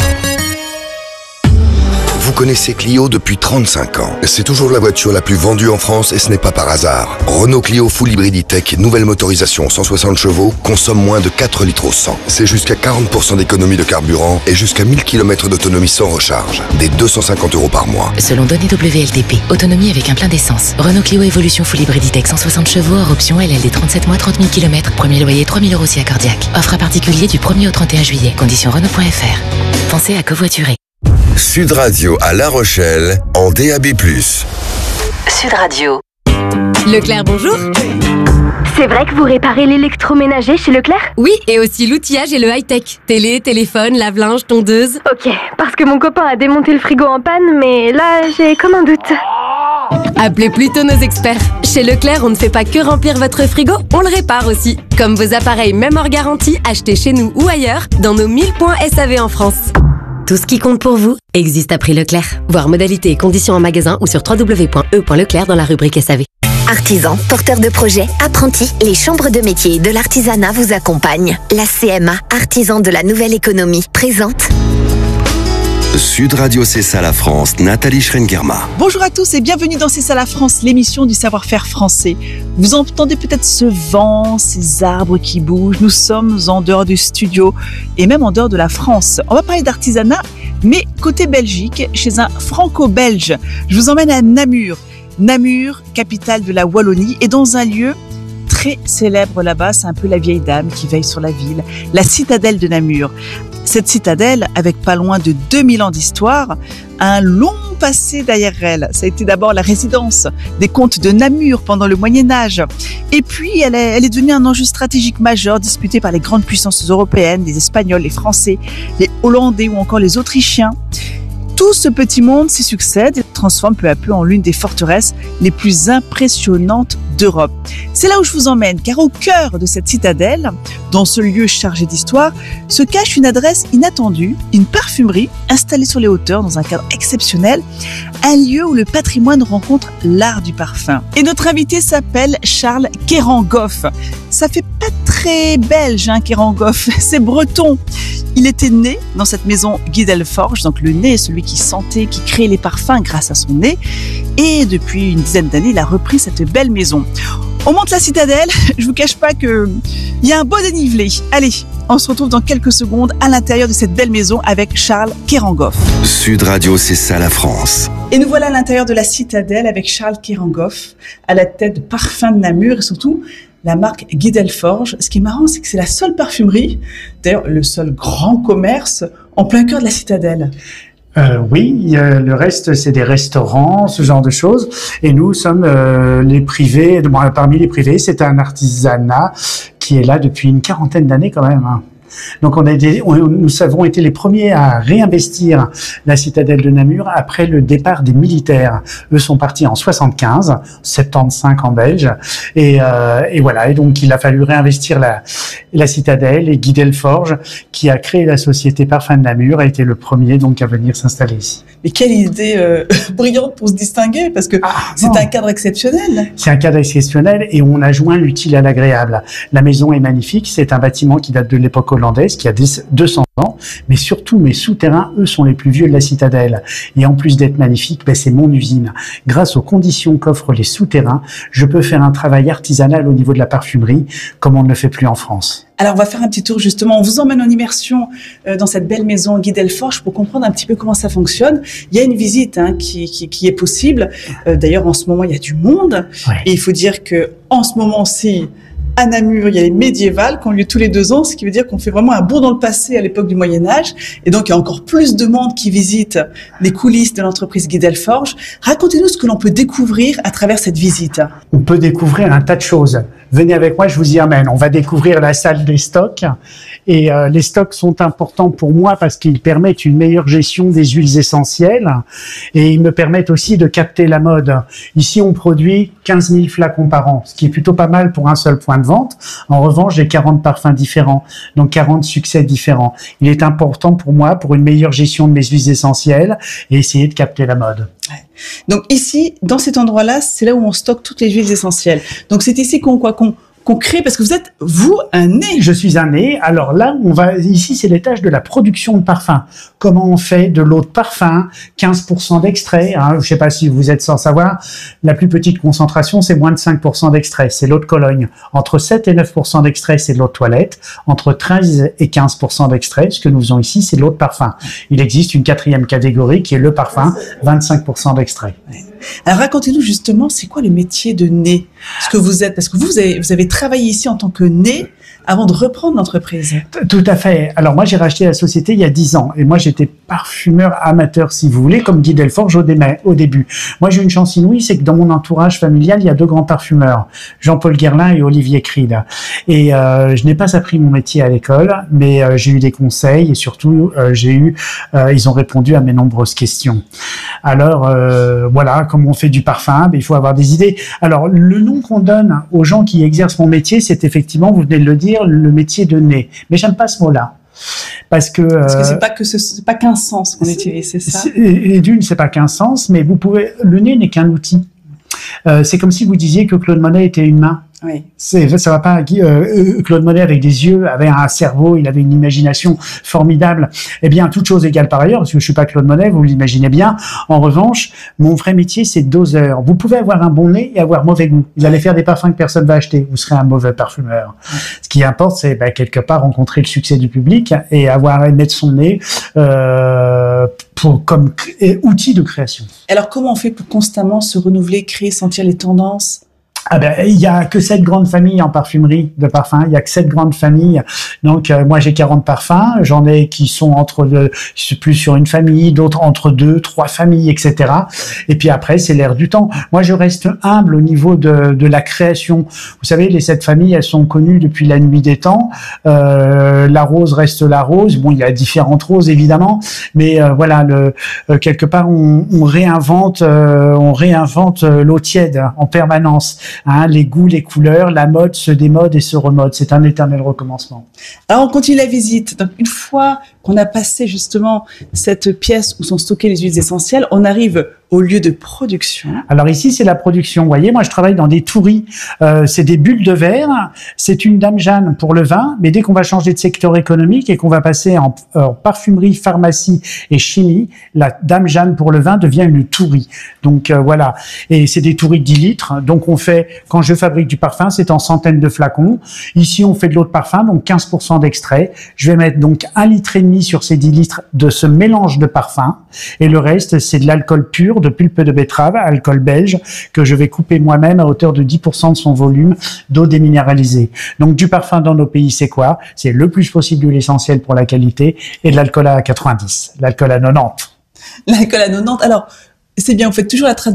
Vous connaissez Clio depuis trente-cinq ans. C'est toujours la voiture la plus vendue en France et ce n'est pas par hasard. Renault Clio Full Hybrid E-Tech, nouvelle motorisation cent soixante chevaux, consomme moins de quatre litres au cent. C'est jusqu'à quarante pour cent d'économie de carburant et jusqu'à mille kilomètres d'autonomie sans recharge. Des deux cent cinquante euros par mois. Selon données W L T P, autonomie avec un plein d'essence. Renault Clio Evolution Full Hybrid E-Tech cent soixante chevaux, hors option L L D trente-sept mois, trente mille kilomètres. Premier loyer trois mille euros si accordiaque. Offre à particulier du premier au trente et un juillet. Conditions Renault point F R. Pensez à covoiturer. Sud Radio à La Rochelle en D A B plus. Sud Radio. Leclerc, bonjour. C'est vrai que vous réparez l'électroménager chez Leclerc ? Oui, et aussi l'outillage et le high-tech. Télé, téléphone, lave-linge, tondeuse. Ok, parce que mon copain a démonté le frigo en panne, mais là, j'ai comme un doute. Appelez plutôt nos experts. Chez Leclerc, on ne fait pas que remplir votre frigo, on le répare aussi. Comme vos appareils, même hors garantie, achetés chez nous ou ailleurs, dans nos mille points S A V en France. Tout ce qui compte pour vous existe à prix Leclerc. Voir modalités et conditions en magasin ou sur w w w point e point leclerc dans la rubrique S A V. Artisans, porteurs de projets, apprentis, les chambres de métiers de l'artisanat vous accompagnent. La C M A, artisan de la nouvelle économie, présente Sud Radio, c'est ça la France, Nathalie Schrengerma. Bonjour à tous et bienvenue dans C'est ça la France, l'émission du savoir-faire français. Vous entendez peut-être ce vent, ces arbres qui bougent. Nous sommes en dehors du studio et même en dehors de la France. On va parler d'artisanat, mais côté Belgique, chez un franco-belge. Je vous emmène à Namur. Namur, capitale de la Wallonie, et dans un lieu très célèbre là-bas, c'est un peu la vieille dame qui veille sur la ville, la citadelle de Namur. Cette citadelle, avec pas loin de deux mille ans d'histoire, a un long passé derrière elle. Ça a été d'abord la résidence des comtes de Namur pendant le Moyen-Âge. Et puis, elle est, elle est devenue un enjeu stratégique majeur disputé par les grandes puissances européennes, les Espagnols, les Français, les Hollandais ou encore les Autrichiens. Tout ce petit monde s'y succède et se transforme peu à peu en l'une des forteresses les plus impressionnantes d'Europe. C'est là où je vous emmène, car au cœur de cette citadelle, dans ce lieu chargé d'histoire, se cache une adresse inattendue, une parfumerie installée sur les hauteurs dans un cadre exceptionnel, un lieu où le patrimoine rencontre l'art du parfum. Et notre invité s'appelle Charles Kerangoff. Ça fait pas très belge, hein, Kerangoff, c'est breton. Il était né dans cette maison Guy Delforge, donc le nez est celui qui sentait, qui créait les parfums grâce à son nez. Et depuis une dizaine d'années, il a repris cette belle maison. On monte la citadelle, je vous cache pas que il y a un beau dénivelé. Allez, on se retrouve dans quelques secondes à l'intérieur de cette belle maison avec Charles Kerangoff. Sud Radio, c'est ça la France. Et nous voilà à l'intérieur de la citadelle avec Charles Kerangoff, à la tête de Parfums de Namur et surtout la marque Guy Delforge. Ce qui est marrant, c'est que c'est la seule parfumerie, d'ailleurs le seul grand commerce en plein cœur de la citadelle. Euh, oui, il y a, le reste, c'est des restaurants, ce genre de choses. Et nous sommes euh, les privés, bon, parmi les privés, c'est un artisanat qui est là depuis une quarantaine d'années quand même. Hein. Donc on a été, on, nous avons été les premiers à réinvestir la citadelle de Namur après le départ des militaires. Eux sont partis en soixante-quinze, soixante-quinze en belge, et, euh, et voilà. Et donc il a fallu réinvestir la, la citadelle, et Guy Delforge, qui a créé la société Parfums de Namur, a été le premier donc à venir s'installer ici. Mais quelle idée euh, brillante pour se distinguer, parce que ah, c'est un cadre exceptionnel. C'est un cadre exceptionnel et on a joint l'utile à l'agréable. La maison est magnifique, c'est un bâtiment qui date de l'époque hollandaise, qui a deux cents ans, mais surtout mes souterrains, eux, sont les plus vieux de la citadelle. Et en plus d'être magnifique, ben, c'est mon usine. Grâce aux conditions qu'offrent les souterrains, je peux faire un travail artisanal au niveau de la parfumerie, comme on ne le fait plus en France. Alors, on va faire un petit tour, justement. On vous emmène en immersion euh, dans cette belle maison Guy Delforge pour comprendre un petit peu comment ça fonctionne. Il y a une visite hein, qui, qui, qui est possible. Euh, d'ailleurs, en ce moment, il y a du monde. Ouais. Et il faut dire que en ce moment aussi, à Namur, il y a les médiévales qui ont lieu tous les deux ans, ce qui veut dire qu'on fait vraiment un bond dans le passé à l'époque du Moyen-Âge. Et donc, il y a encore plus de monde qui visite les coulisses de l'entreprise Guy Delforge. Racontez-nous ce que l'on peut découvrir à travers cette visite. On peut découvrir un tas de choses. Venez avec moi, je vous y amène. On va découvrir la salle des stocks. Et euh, les stocks sont importants pour moi parce qu'ils permettent une meilleure gestion des huiles essentielles et ils me permettent aussi de capter la mode. Ici, on produit quinze mille flacons par an, ce qui est plutôt pas mal pour un seul point de vente. En revanche, j'ai quarante parfums différents, donc quarante succès différents. Il est important pour moi, pour une meilleure gestion de mes huiles essentielles et essayer de capter la mode. Ouais. Donc ici, dans cet endroit-là, c'est là où on stocke toutes les huiles essentielles. Donc c'est ici qu'on quoi qu'on qu'on crée, parce que vous êtes, vous, un nez. Je suis un nez. Alors là, on va, ici, c'est l'étage de la production de parfum. Comment on fait de l'eau de parfum, quinze pour cent d'extrait, hein, je sais pas si vous êtes sans savoir, la plus petite concentration, c'est moins de cinq pour cent d'extrait, c'est l'eau de Cologne. Entre sept et neuf pour cent d'extrait, c'est de l'eau de toilette. Entre treize et quinze pour cent d'extrait, ce que nous faisons ici, c'est de l'eau de parfum. Il existe une quatrième catégorie qui est le parfum, vingt-cinq pour cent d'extrait. Alors racontez-nous justement, c'est quoi le métier de nez? Ce que vous êtes, parce que vous, vous avez, vous avez travaillé ici en tant que nez avant de reprendre l'entreprise. Tout à fait. Alors moi, j'ai racheté la société il y a dix ans. Et moi, j'étais parfumeur amateur, si vous voulez, comme Guy Delforge au, dé- au début. Moi, j'ai une chance inouïe, c'est que dans mon entourage familial, il y a deux grands parfumeurs, Jean-Paul Guerlain et Olivier Creed. Et euh, je n'ai pas appris mon métier à l'école, mais euh, j'ai eu des conseils et surtout, euh, j'ai eu, euh, ils ont répondu à mes nombreuses questions. Alors, euh, voilà, comme on fait du parfum, ben, il faut avoir des idées. Alors, le nom qu'on donne aux gens qui exercent mon métier, c'est effectivement, vous venez de le dire, le métier de nez. Mais j'aime pas ce mot-là. Parce que, Parce que euh, c'est pas que ce, c'est pas qu'un sens qu'on utilise, c'est ça? Et d'une, c'est pas qu'un sens, mais vous pouvez, le nez n'est qu'un outil. Euh, c'est comme si vous disiez que Claude Monet était une main. Oui. C'est, ça va pas. Euh, Claude Monet avec des yeux, avait un cerveau, il avait une imagination formidable. Eh bien, toute chose égale par ailleurs, parce que je suis pas Claude Monet, vous l'imaginez bien. En revanche, mon vrai métier, c'est doseur. Vous pouvez avoir un bon nez et avoir mauvais goût. Vous allez faire des parfums que personne va acheter. Vous serez un mauvais parfumeur. Ce qui importe, c'est ben, quelque part rencontrer le succès du public et avoir mettre son nez euh, pour comme outil de création. Alors, comment on fait pour constamment se renouveler, créer, sentir les tendances? Ah ben, il y a que sept grandes familles en parfumerie de parfums. Il y a que sept grandes familles. Donc, euh, moi, j'ai quarante parfums. J'en ai qui sont entre deux, plus sur une famille, d'autres entre deux, trois familles, et cetera. Et puis après, c'est l'air du temps. Moi, je reste humble au niveau de, de la création. Vous savez, les sept familles, elles sont connues depuis la nuit des temps. Euh, la rose reste la rose. Bon, il y a différentes roses, évidemment. Mais euh, voilà, le, euh, quelque part, on, on réinvente, euh, on réinvente l'eau tiède en permanence. Hein, les goûts, les couleurs, la mode se démode et se remode. C'est un éternel recommencement. Alors, on continue la visite. Donc, une fois qu'on a passé justement cette pièce où sont stockées les huiles essentielles, on arrive au lieu de production. Alors ici, c'est la production. Vous voyez, moi, je travaille dans des touris. Euh, c'est des bulles de verre. C'est une Dame Jeanne pour le vin. Mais dès qu'on va changer de secteur économique et qu'on va passer en, en parfumerie, pharmacie et chimie, la Dame Jeanne pour le vin devient une tourie. Donc euh, voilà. Et c'est des touris de dix litres. Donc on fait, quand je fabrique du parfum, c'est en centaines de flacons. Ici, on fait de l'eau de parfum, donc quinze pour cent d'extrait. Je vais mettre donc un litre et demi sur ces dix litres de ce mélange de parfum. Et le reste, c'est de l'alcool pur, de pulpe de betterave, alcool belge, que je vais couper moi-même à hauteur de dix pour cent de son volume d'eau déminéralisée. Donc du parfum dans nos pays, c'est quoi? C'est le plus possible d'huile essentielle pour la qualité et de l'alcool à quatre-vingt-dix, l'alcool à quatre-vingt-dix. L'alcool à quatre-vingt-dix. Alors, c'est bien, vous faites toujours la traduction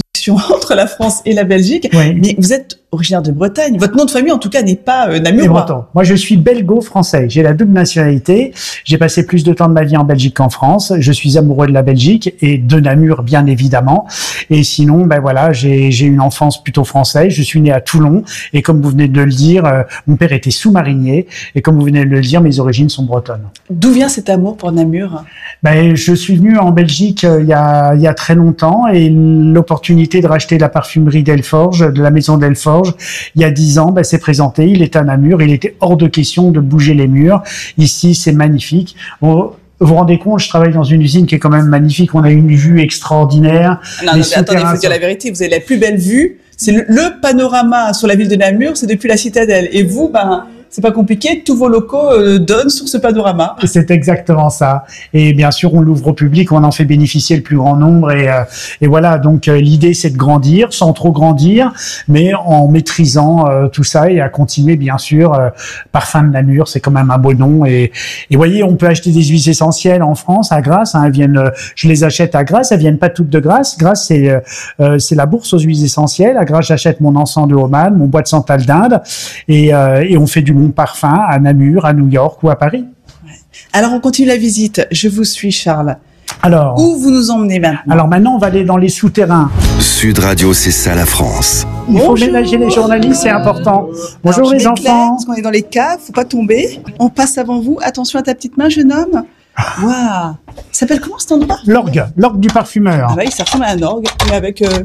entre la France et la Belgique. Oui. Mais vous êtes originaire de Bretagne. Votre nom de famille, en tout cas, n'est pas euh, namurois. breton. Moi, je suis belgo-français. J'ai la double nationalité. J'ai passé plus de temps de ma vie en Belgique qu'en France. Je suis amoureux de la Belgique et de Namur, bien évidemment. Et sinon, ben voilà, j'ai j'ai une enfance plutôt française. Je suis né à Toulon. Et comme vous venez de le dire, euh, mon père était sous-marinier. Et comme vous venez de le dire, mes origines sont bretonnes. D'où vient cet amour pour Namur? Ben, je suis venu en Belgique euh, il y a il y a très longtemps et l'opportunité de racheter la parfumerie Delforge, de la maison Delforge, il y a dix ans, ben, s'est présenté. Il est à Namur. Il était hors de question de bouger les murs. Ici, c'est magnifique. Bon, vous vous rendez compte, je travaille dans une usine qui est quand même magnifique. On a une vue extraordinaire. Non, non, mais attendez, il faut dire la vérité. Vous avez la plus belle vue. C'est le, le panorama sur la ville de Namur, c'est depuis la citadelle. Et vous, ben, c'est pas compliqué. Tous vos locaux euh, donnent sur ce panorama. C'est exactement ça. Et bien sûr, on l'ouvre au public, on en fait bénéficier le plus grand nombre. Et, euh, et voilà, donc euh, l'idée, c'est de grandir, sans trop grandir, mais en maîtrisant euh, tout ça et à continuer, bien sûr. Euh, Parfum de Namur, c'est quand même un beau nom. Et, et voyez, on peut acheter des huiles essentielles en France, à Grasse. Hein, elles viennent, euh, je les achète à Grasse. Elles viennent pas toutes de Grasse. Grasse, c'est euh, c'est la bourse aux huiles essentielles. À Grasse, j'achète mon encens de Oman, mon bois de santal d'Inde, et, euh, et on fait du bon parfum à Namur, à New York ou à Paris. Alors, on continue la visite. Je vous suis, Charles. Alors, où vous nous emmenez maintenant? Alors maintenant, on va aller dans les souterrains. Sud Radio, c'est ça la France. Il faut ménager les journalistes, c'est important. Bonjour Alors, les enfants. Parce qu'on est dans les caves, faut pas tomber. On passe avant vous. Attention à ta petite main, jeune homme. Waouh. Ça s'appelle comment cet endroit? L'orgue, l'orgue du parfumeur. Ah bah oui, ça ressemble à un orgue, mais avec euh,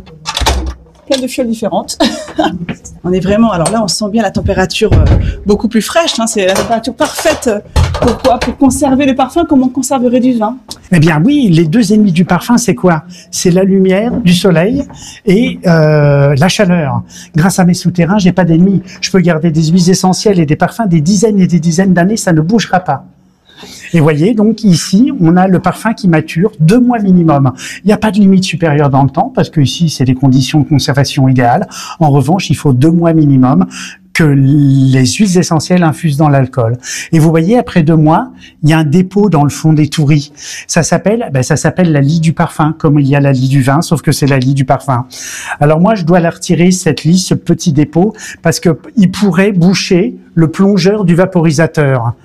plein de fioles différentes. On est vraiment, alors là, on sent bien la température euh, beaucoup plus fraîche. Hein, c'est la température parfaite. Pourquoi? Pour conserver le parfum comme on conserverait du vin. Eh bien oui, les deux ennemis du parfum, c'est quoi? C'est la lumière du soleil et euh, la chaleur. Grâce à mes souterrains, j'ai pas d'ennemis. Je peux garder des huiles essentielles et des parfums des dizaines et des dizaines d'années, ça ne bougera pas. Et voyez, donc ici, on a le parfum qui mature deux mois minimum. Il n'y a pas de limite supérieure dans le temps, parce que ici, c'est des conditions de conservation idéales. En revanche, il faut deux mois minimum que les huiles essentielles infusent dans l'alcool. Et vous voyez, après deux mois, il y a un dépôt dans le fond des touris. Ça s'appelle, ben, ça s'appelle la lie du parfum, comme il y a la lie du vin, sauf que c'est la lie du parfum. Alors moi, je dois la retirer, cette lie, ce petit dépôt, parce que il pourrait boucher le plongeur du vaporisateur.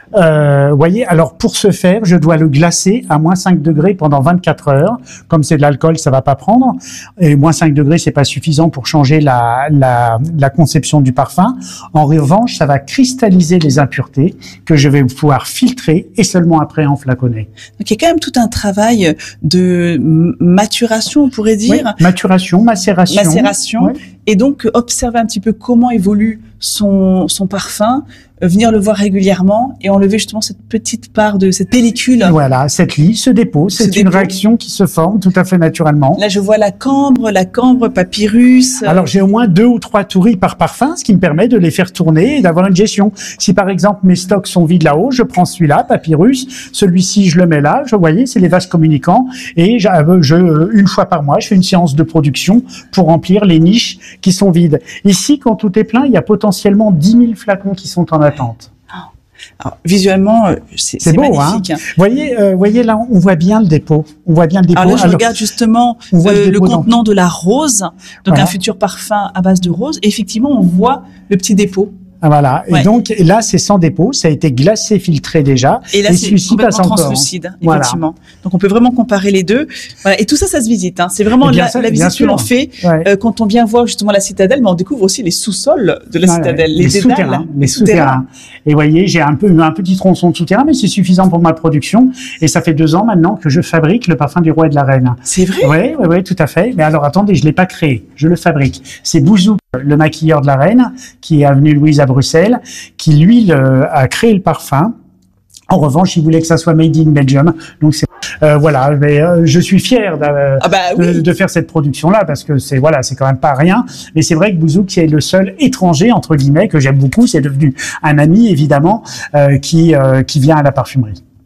Euh, voyez, alors pour ce faire, je dois le glacer à moins cinq degrés pendant vingt-quatre heures. Comme c'est de l'alcool, ça va pas prendre. Et moins cinq degrés, c'est pas suffisant pour changer la, la, la conception du parfum. En revanche, ça va cristalliser les impuretés que je vais pouvoir filtrer et seulement après en flaconner. Donc il y a quand même tout un travail de maturation, on pourrait dire. Oui, maturation, macération. Macération. Oui. Et donc observer un petit peu comment évolue son, son parfum, venir le voir régulièrement et enlever justement cette petite part de cette pellicule. Voilà, cette lie, ce dépôt, c'est une réaction qui se forme tout à fait naturellement. Là, je vois la cambre, la cambre, papyrus. Alors, j'ai au moins deux ou trois touris par parfum, ce qui me permet de les faire tourner et d'avoir une gestion. Si par exemple mes stocks sont vides là-haut, je prends celui-là, papyrus, celui-ci, je le mets là. Vous voyez, c'est les vases communicants et je, je, une fois par mois, je fais une séance de production pour remplir les niches qui sont vides. Ici, quand tout est plein, il y a potentiellement dix mille flacons qui sont en attente. Alors, visuellement, c'est, c'est, c'est beau, magnifique. Hein. Voyez, euh, voyez là, on voit bien le dépôt. On voit bien le dépôt. Alors là, je Alors, regarde justement euh, le, le contenant dans... de la rose, donc voilà. Un futur parfum à base de rose. Et effectivement, on voit le petit dépôt. Voilà. Ouais. Et donc là, c'est sans dépôt. Ça a été glacé, filtré déjà. Et là, et c'est complètement translucide, voilà. Effectivement. Donc, on peut vraiment comparer les deux. Voilà. Et tout ça, ça se visite. Hein. C'est vraiment la, ça, la visite que l'on fait ouais. euh, quand on vient voir justement la citadelle, mais on découvre aussi les sous-sols de la voilà, citadelle, les, les souterrains, les souterrains. Et voyez, j'ai un peu un petit tronçon de souterrain, mais c'est suffisant pour ma production. Et ça fait deux ans maintenant que je fabrique le parfum du roi et de la reine. C'est vrai. Oui, oui, oui, tout à fait. Mais alors, attendez, je l'ai pas créé. Je le fabrique. C'est Bouzouk, le maquilleur de la reine, qui est avenue Louise à Bruxelles, qui lui le, a créé le parfum. En revanche, il voulait que ça soit made in Belgium. Donc c'est euh, voilà, mais euh, je suis fier de, ah bah, oui. de, de faire cette production là parce que c'est voilà, c'est quand même pas rien. Mais c'est vrai que Bouzouk est le seul étranger entre guillemets que j'aime beaucoup. C'est devenu un ami évidemment euh, qui euh, qui vient à la parfumerie.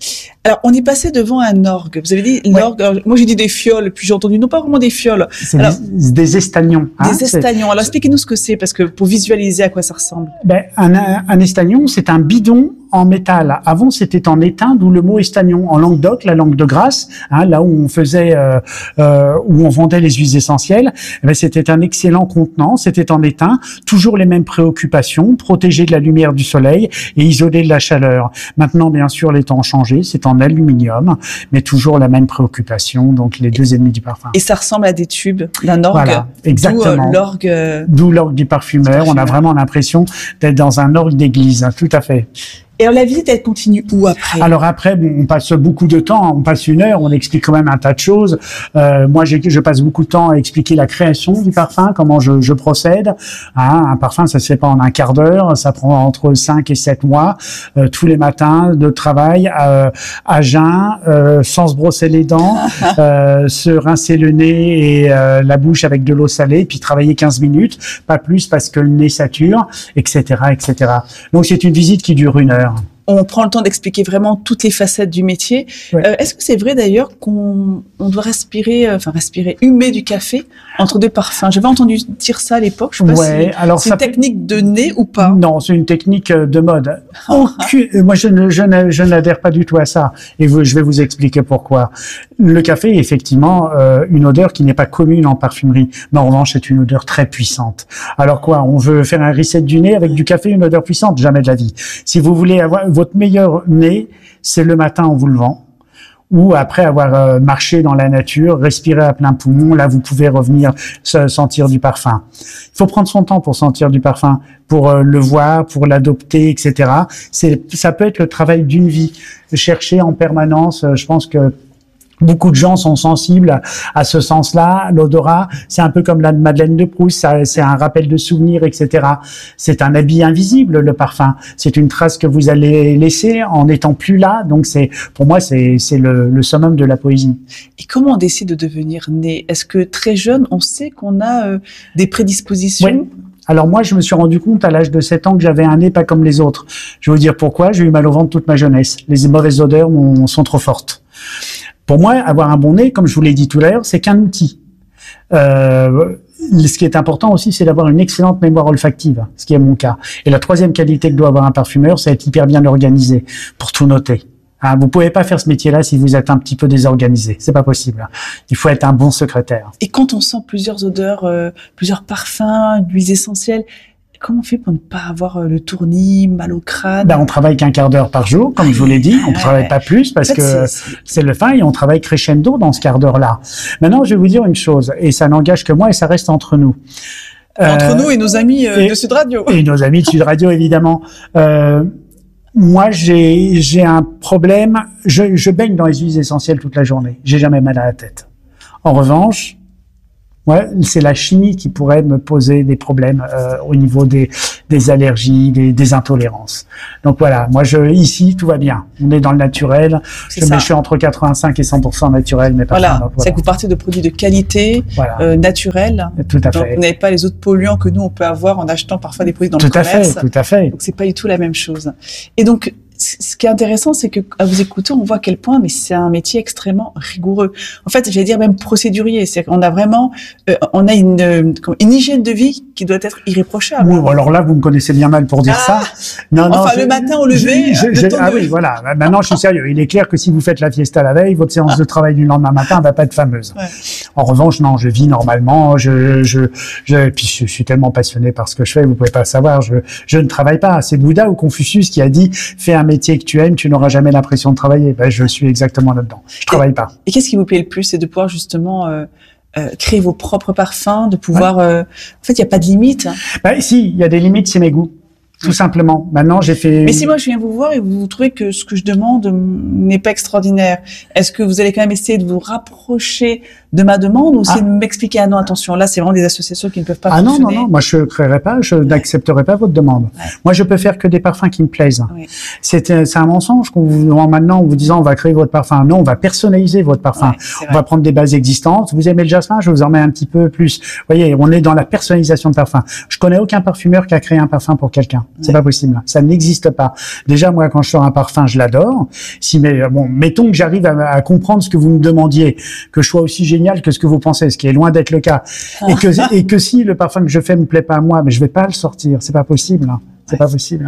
Alors, on est passé devant un orgue. Vous avez dit l'orgue. Ouais. Moi, j'ai dit des fioles, puis j'ai entendu non pas vraiment des fioles. C'est Alors, des, des estagnons. Des hein, estagnons. Alors, expliquez-nous ce que c'est, parce que pour visualiser à quoi ça ressemble. Ben, un, un, un estagnon, c'est un bidon en métal. Avant, c'était en étain, d'où le mot estagnon. En Languedoc, la langue de Grasse, hein, là où on faisait, euh, euh, où on vendait les huiles essentielles, eh ben, c'était un excellent contenant. C'était en étain, toujours les mêmes préoccupations, protéger de la lumière du soleil et isoler de la chaleur. Maintenant, bien sûr, les temps ont changé. C'est en aluminium, mais toujours la même préoccupation. Donc, les deux ennemis du parfum. Et ça ressemble à des tubes d'un orgue. Voilà, exactement. D'où l'orgue. Euh, D'où l'orgue du parfumeur. du parfumeur. On a vraiment l'impression d'être dans un orgue d'église. Tout à fait. Et alors, la visite, elle continue où après? Alors après, bon, on passe beaucoup de temps, on passe une heure, on explique quand même un tas de choses. Euh, moi, j'ai, je passe beaucoup de temps à expliquer la création du parfum, comment je, je procède. Hein, un parfum, ça se fait pas en un quart d'heure, ça prend entre cinq et sept mois, euh, tous les matins de travail, euh, à jeun, euh, sans se brosser les dents, euh, se rincer le nez et euh, la bouche avec de l'eau salée, puis travailler quinze minutes, pas plus parce que le nez sature, et cetera, et cetera. Donc c'est une visite qui dure une heure. On prend le temps d'expliquer vraiment toutes les facettes du métier. Ouais. Euh, est-ce que c'est vrai d'ailleurs qu'on on doit respirer, euh, enfin respirer, humer du café entre deux parfums? J'avais entendu dire ça à l'époque. Je sais pas ouais, si alors c'est ça une technique de nez ou pas? Non, c'est une technique de mode. Aucune, moi, je ne, je ne, je n'adhère pas du tout à ça. Et vous, je vais vous expliquer pourquoi. Le café est effectivement euh, une odeur qui n'est pas commune en parfumerie, mais en revanche, c'est une odeur très puissante. Alors quoi, on veut faire un reset du nez avec du café, une odeur puissante? Jamais de la vie. Si vous voulez avoir votre meilleur nez, c'est le matin en vous levant, ou après avoir euh, marché dans la nature, respirer à plein poumon, là vous pouvez revenir se sentir du parfum. Il faut prendre son temps pour sentir du parfum, pour euh, le voir, pour l'adopter, et cetera. C'est, ça peut être le travail d'une vie. Chercher en permanence, euh, je pense que beaucoup de gens sont sensibles à ce sens-là. L'odorat, c'est un peu comme la Madeleine de Proust, ça, c'est un rappel de souvenirs, et cetera. C'est un habit invisible, le parfum. C'est une trace que vous allez laisser en n'étant plus là. Donc, c'est, pour moi, c'est, c'est le, le summum de la poésie. Et comment on décide de devenir né? Est-ce que très jeune, on sait qu'on a euh, des prédispositions? Oui. Alors moi, je me suis rendu compte à l'âge de sept ans que j'avais un nez pas comme les autres. Je vais vous dire pourquoi. J'ai eu mal au ventre toute ma jeunesse. Les mauvaises odeurs sont trop fortes. Pour moi, avoir un bon nez, comme je vous l'ai dit tout à l'heure, c'est qu'un outil. Euh, ce qui est important aussi, c'est d'avoir une excellente mémoire olfactive, ce qui est mon cas. Et la troisième qualité que doit avoir un parfumeur, c'est être hyper bien organisé pour tout noter. Hein, vous pouvez pas faire ce métier-là si vous êtes un petit peu désorganisé. C'est pas possible. Il faut être un bon secrétaire. Et quand on sent plusieurs odeurs, euh, plusieurs parfums, d'huiles essentielles, comment on fait pour ne pas avoir le tournis, mal au crâne? Ben, on travaille qu'un quart d'heure par jour, comme ah, je vous l'ai dit. On ne ouais, travaille ouais. pas plus parce en fait, que c'est, c'est le fin et on travaille crescendo dans ce quart d'heure-là. Maintenant, je vais vous dire une chose, et ça n'engage que moi et ça reste entre nous. Entre euh, nous et nos amis euh, et, de Sud Radio. Et nos amis de Sud Radio, évidemment. Euh, moi, j'ai, j'ai un problème. Je, je baigne dans les huiles essentielles toute la journée. J'ai jamais mal à la tête. En revanche, ouais, c'est la chimie qui pourrait me poser des problèmes euh, au niveau des, des allergies, des, des intolérances. Donc voilà, moi je ici tout va bien. On est dans le naturel. Je, je suis entre quatre-vingt-cinq et cent pour cent naturel, mais pas voilà. voilà. C'est que vous partez de produits de qualité, voilà. euh, naturels. Tout à fait. Donc vous n'avez pas les autres polluants que nous on peut avoir en achetant parfois des produits dans tout le commerce. Tout à fait, tout à fait. Donc c'est pas du tout la même chose. Et donc ce qui est intéressant, c'est que à vous écouter, on voit à quel point, mais c'est un métier extrêmement rigoureux. En fait, j'allais dire même procédurier. C'est qu'on a vraiment, euh, on a une, une hygiène de vie qui doit être irréprochable. Oui, alors là, vous me connaissez bien mal pour dire ah, ça. Non, enfin, non. le je, matin au lever. Je, je, ah de... oui, voilà. Maintenant, je suis sérieux. Il est clair que si vous faites la fiesta la veille, votre séance de travail du lendemain matin va pas être fameuse. Ouais. En revanche, non, je vis normalement. Je, je, je, puis je, je suis tellement passionné par ce que je fais, vous pouvez pas savoir. Je, je ne travaille pas. C'est Bouddha ou Confucius qui a dit, fais un métier que tu aimes, tu n'auras jamais l'impression de travailler. Ben, je suis exactement là-dedans. Je travaille et, pas. Et qu'est-ce qui vous plaît le plus? C'est de pouvoir justement euh, euh, créer vos propres parfums, de pouvoir... Ouais. Euh... En fait, il n'y a pas de limite. Ben, si, il y a des limites, c'est mes goûts. Tout simplement. Maintenant, j'ai fait... Mais si moi, je viens vous voir et vous trouvez que ce que je demande n'est pas extraordinaire, est-ce que vous allez quand même essayer de vous rapprocher de ma demande ou essayer ah. de m'expliquer, ah non, attention, là, c'est vraiment des associations qui ne peuvent pas ah fonctionner. Ah non, non, non, moi, je ne créerai pas, je ouais. n'accepterai pas votre demande. Ouais. Moi, je peux faire que des parfums qui me plaisent. Ouais. C'est, c'est un mensonge qu'on vous vend maintenant en vous disant, on va créer votre parfum. Non, on va personnaliser votre parfum. Ouais, on va prendre des bases existantes. Vous aimez le jasmin, je vous en mets un petit peu plus. Vous voyez, on est dans la personnalisation de parfum. Je connais aucun parfumeur qui a créé un parfum pour quelqu'un. C'est pas possible. Ça n'existe pas. Déjà, moi, quand je sors un parfum, je l'adore. Si, mais bon, mettons que j'arrive à, à comprendre ce que vous me demandiez, que je sois aussi génial que ce que vous pensez, ce qui est loin d'être le cas, et que et que si le parfum que je fais me plaît pas à moi, mais je vais pas le sortir. C'est pas possible. Hein. C'est pas possible.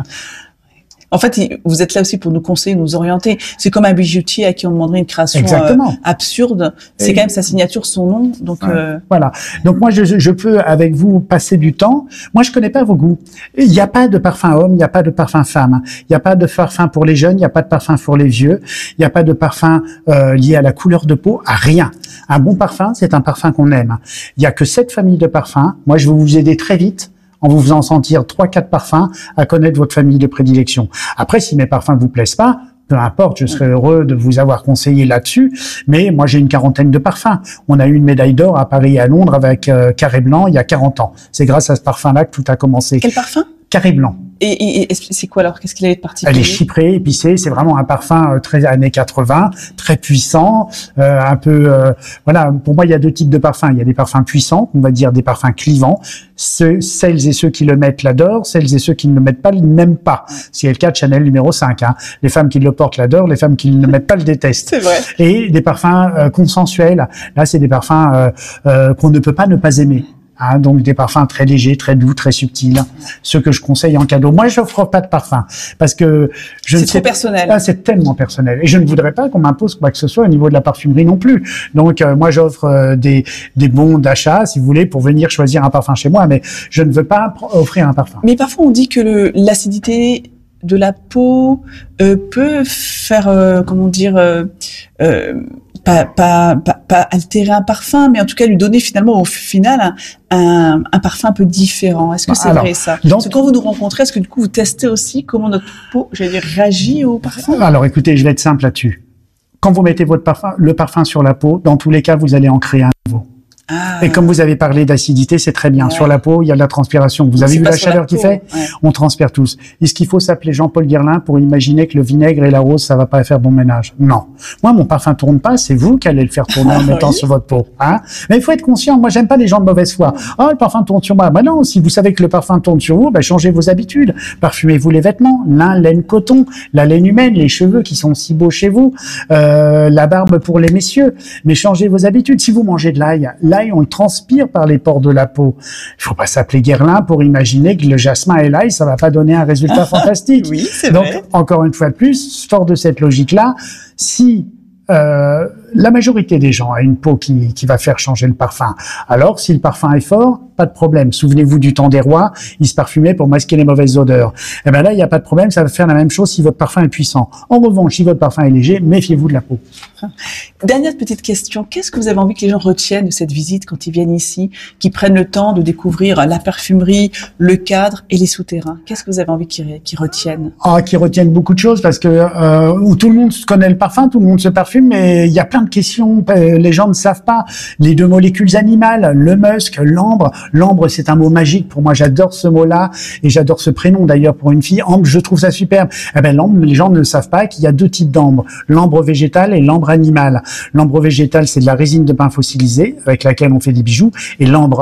En fait, vous êtes là aussi pour nous conseiller, nous orienter. C'est comme un bijoutier à qui on demanderait une création euh, absurde. C'est et... quand même sa signature, son nom. Donc ouais. euh... voilà. Donc moi, je, je peux avec vous passer du temps. Moi, je connais pas vos goûts. Il n'y a pas de parfum homme, il n'y a pas de parfum femme. Il n'y a pas de parfum pour les jeunes, il n'y a pas de parfum pour les vieux. Il n'y a pas de parfum euh, lié à la couleur de peau, à rien. Un bon parfum, c'est un parfum qu'on aime. Il n'y a que sept familles de parfums. Moi, je vais vous aider très vite en vous faisant sentir trois, quatre parfums à connaître votre famille de prédilection. Après, si mes parfums vous plaisent pas, peu importe, je serais heureux de vous avoir conseillé là-dessus. Mais moi, j'ai une quarantaine de parfums. On a eu une médaille d'or à Paris et à Londres avec euh, Carré Blanc il y a quarante ans. C'est grâce à ce parfum-là que tout a commencé. Quel parfum ? Carré Blanc. Et, et, et c'est quoi alors? Qu'est-ce qu'il avait de particulier? Elle est chyprée, épicée. C'est vraiment un parfum euh, très années quatre-vingts, très puissant, euh, un peu. Euh, voilà. Pour moi, il y a deux types de parfums. Il y a des parfums puissants, on va dire des parfums clivants. Ceux, celles et ceux qui le mettent l'adorent. Celles et ceux qui ne le mettent pas, ils n'aiment pas. C'est le cas de Chanel numéro cinq. Hein. Les femmes qui le portent l'adorent. Les femmes qui ne le mettent pas le détestent. C'est vrai. Et des parfums euh, consensuels. Là, c'est des parfums euh, euh, qu'on ne peut pas ne pas aimer. Hein, donc des parfums très légers, très doux, très subtils, ceux que je conseille en cadeau. Moi, je n'offre pas de parfum parce que je c'est trop personnel. Ah, c'est tellement personnel et je ne voudrais pas qu'on m'impose quoi que ce soit au niveau de la parfumerie non plus. Donc euh, moi, j'offre euh, des des bons d'achat, si vous voulez, pour venir choisir un parfum chez moi, mais je ne veux pas offrir un parfum. Mais parfois, on dit que le, l'acidité de la peau euh, peut faire, euh, comment dire. Euh, euh, Pas, pas, pas, pas altérer un parfum, mais en tout cas lui donner finalement au final un, un, un parfum un peu différent. Est-ce que c'est alors, vrai ça? donc, Parce que quand vous nous rencontrez, est-ce que du coup vous testez aussi comment notre peau, j'allais dire, réagit au parfum? Alors écoutez, je vais être simple là-dessus. Quand vous mettez votre parfum, le parfum sur la peau, dans tous les cas, vous allez en créer un nouveau. Ah. Et comme vous avez parlé d'acidité, c'est très bien. Ouais. Sur la peau, il y a de la transpiration. Vous avez vu la chaleur qu'il fait? Ouais. On transpire tous. Est-ce qu'il faut s'appeler Jean-Paul Guerlain pour imaginer que le vinaigre et la rose, ça va pas faire bon ménage? Non. Moi, mon parfum tourne pas, c'est vous qui allez le faire tourner en mettant oui. sur votre peau. Hein? Mais il faut être conscient. Moi, j'aime pas les gens de mauvaise foi. Oh, le parfum tourne sur moi. Ben non, si vous savez que le parfum tourne sur vous, ben changez vos habitudes. Parfumez-vous les vêtements. Lin, laine, coton. La laine humaine, les cheveux qui sont si beaux chez vous. Euh, la barbe pour les messieurs. Mais changez vos habitudes. Si vous mangez de l'ail, l'ail, on le transpire par les pores de la peau. Il faut pas s'appeler Guerlain pour imaginer que le jasmin et l'ail, ça va pas donner un résultat fantastique. Oui, c'est Donc, vrai. encore une fois de plus, fort de cette logique-là, si euh, la majorité des gens a une peau qui, qui va faire changer le parfum, alors si le parfum est fort, pas de problème. Souvenez-vous du temps des rois, ils se parfumaient pour masquer les mauvaises odeurs. Et ben là, il n'y a pas de problème, ça va faire la même chose si votre parfum est puissant. En revanche, si votre parfum est léger, méfiez-vous de la peau. Dernière petite question, qu'est-ce que vous avez envie que les gens retiennent de cette visite quand ils viennent ici, qui prennent le temps de découvrir la parfumerie, le cadre et les souterrains? Qu'est-ce que vous avez envie qu'ils, qu'ils retiennent? Ah, qu'ils retiennent beaucoup de choses parce que euh, où tout le monde connaît le parfum, tout le monde se parfume, mais il y a plein de questions, les gens ne savent pas. Les deux molécules animales, le musc, l'ambre. L'ambre, c'est un mot magique. Pour moi, j'adore ce mot-là et j'adore ce prénom d'ailleurs pour une fille. Ambre, je trouve ça superbe. Eh ben, l'ambre, les gens ne savent pas qu'il y a deux types d'ambre. L'ambre végétale et l'ambre animale. L'ambre végétale, c'est de la résine de pin fossilisé avec laquelle on fait des bijoux. Et l'ambre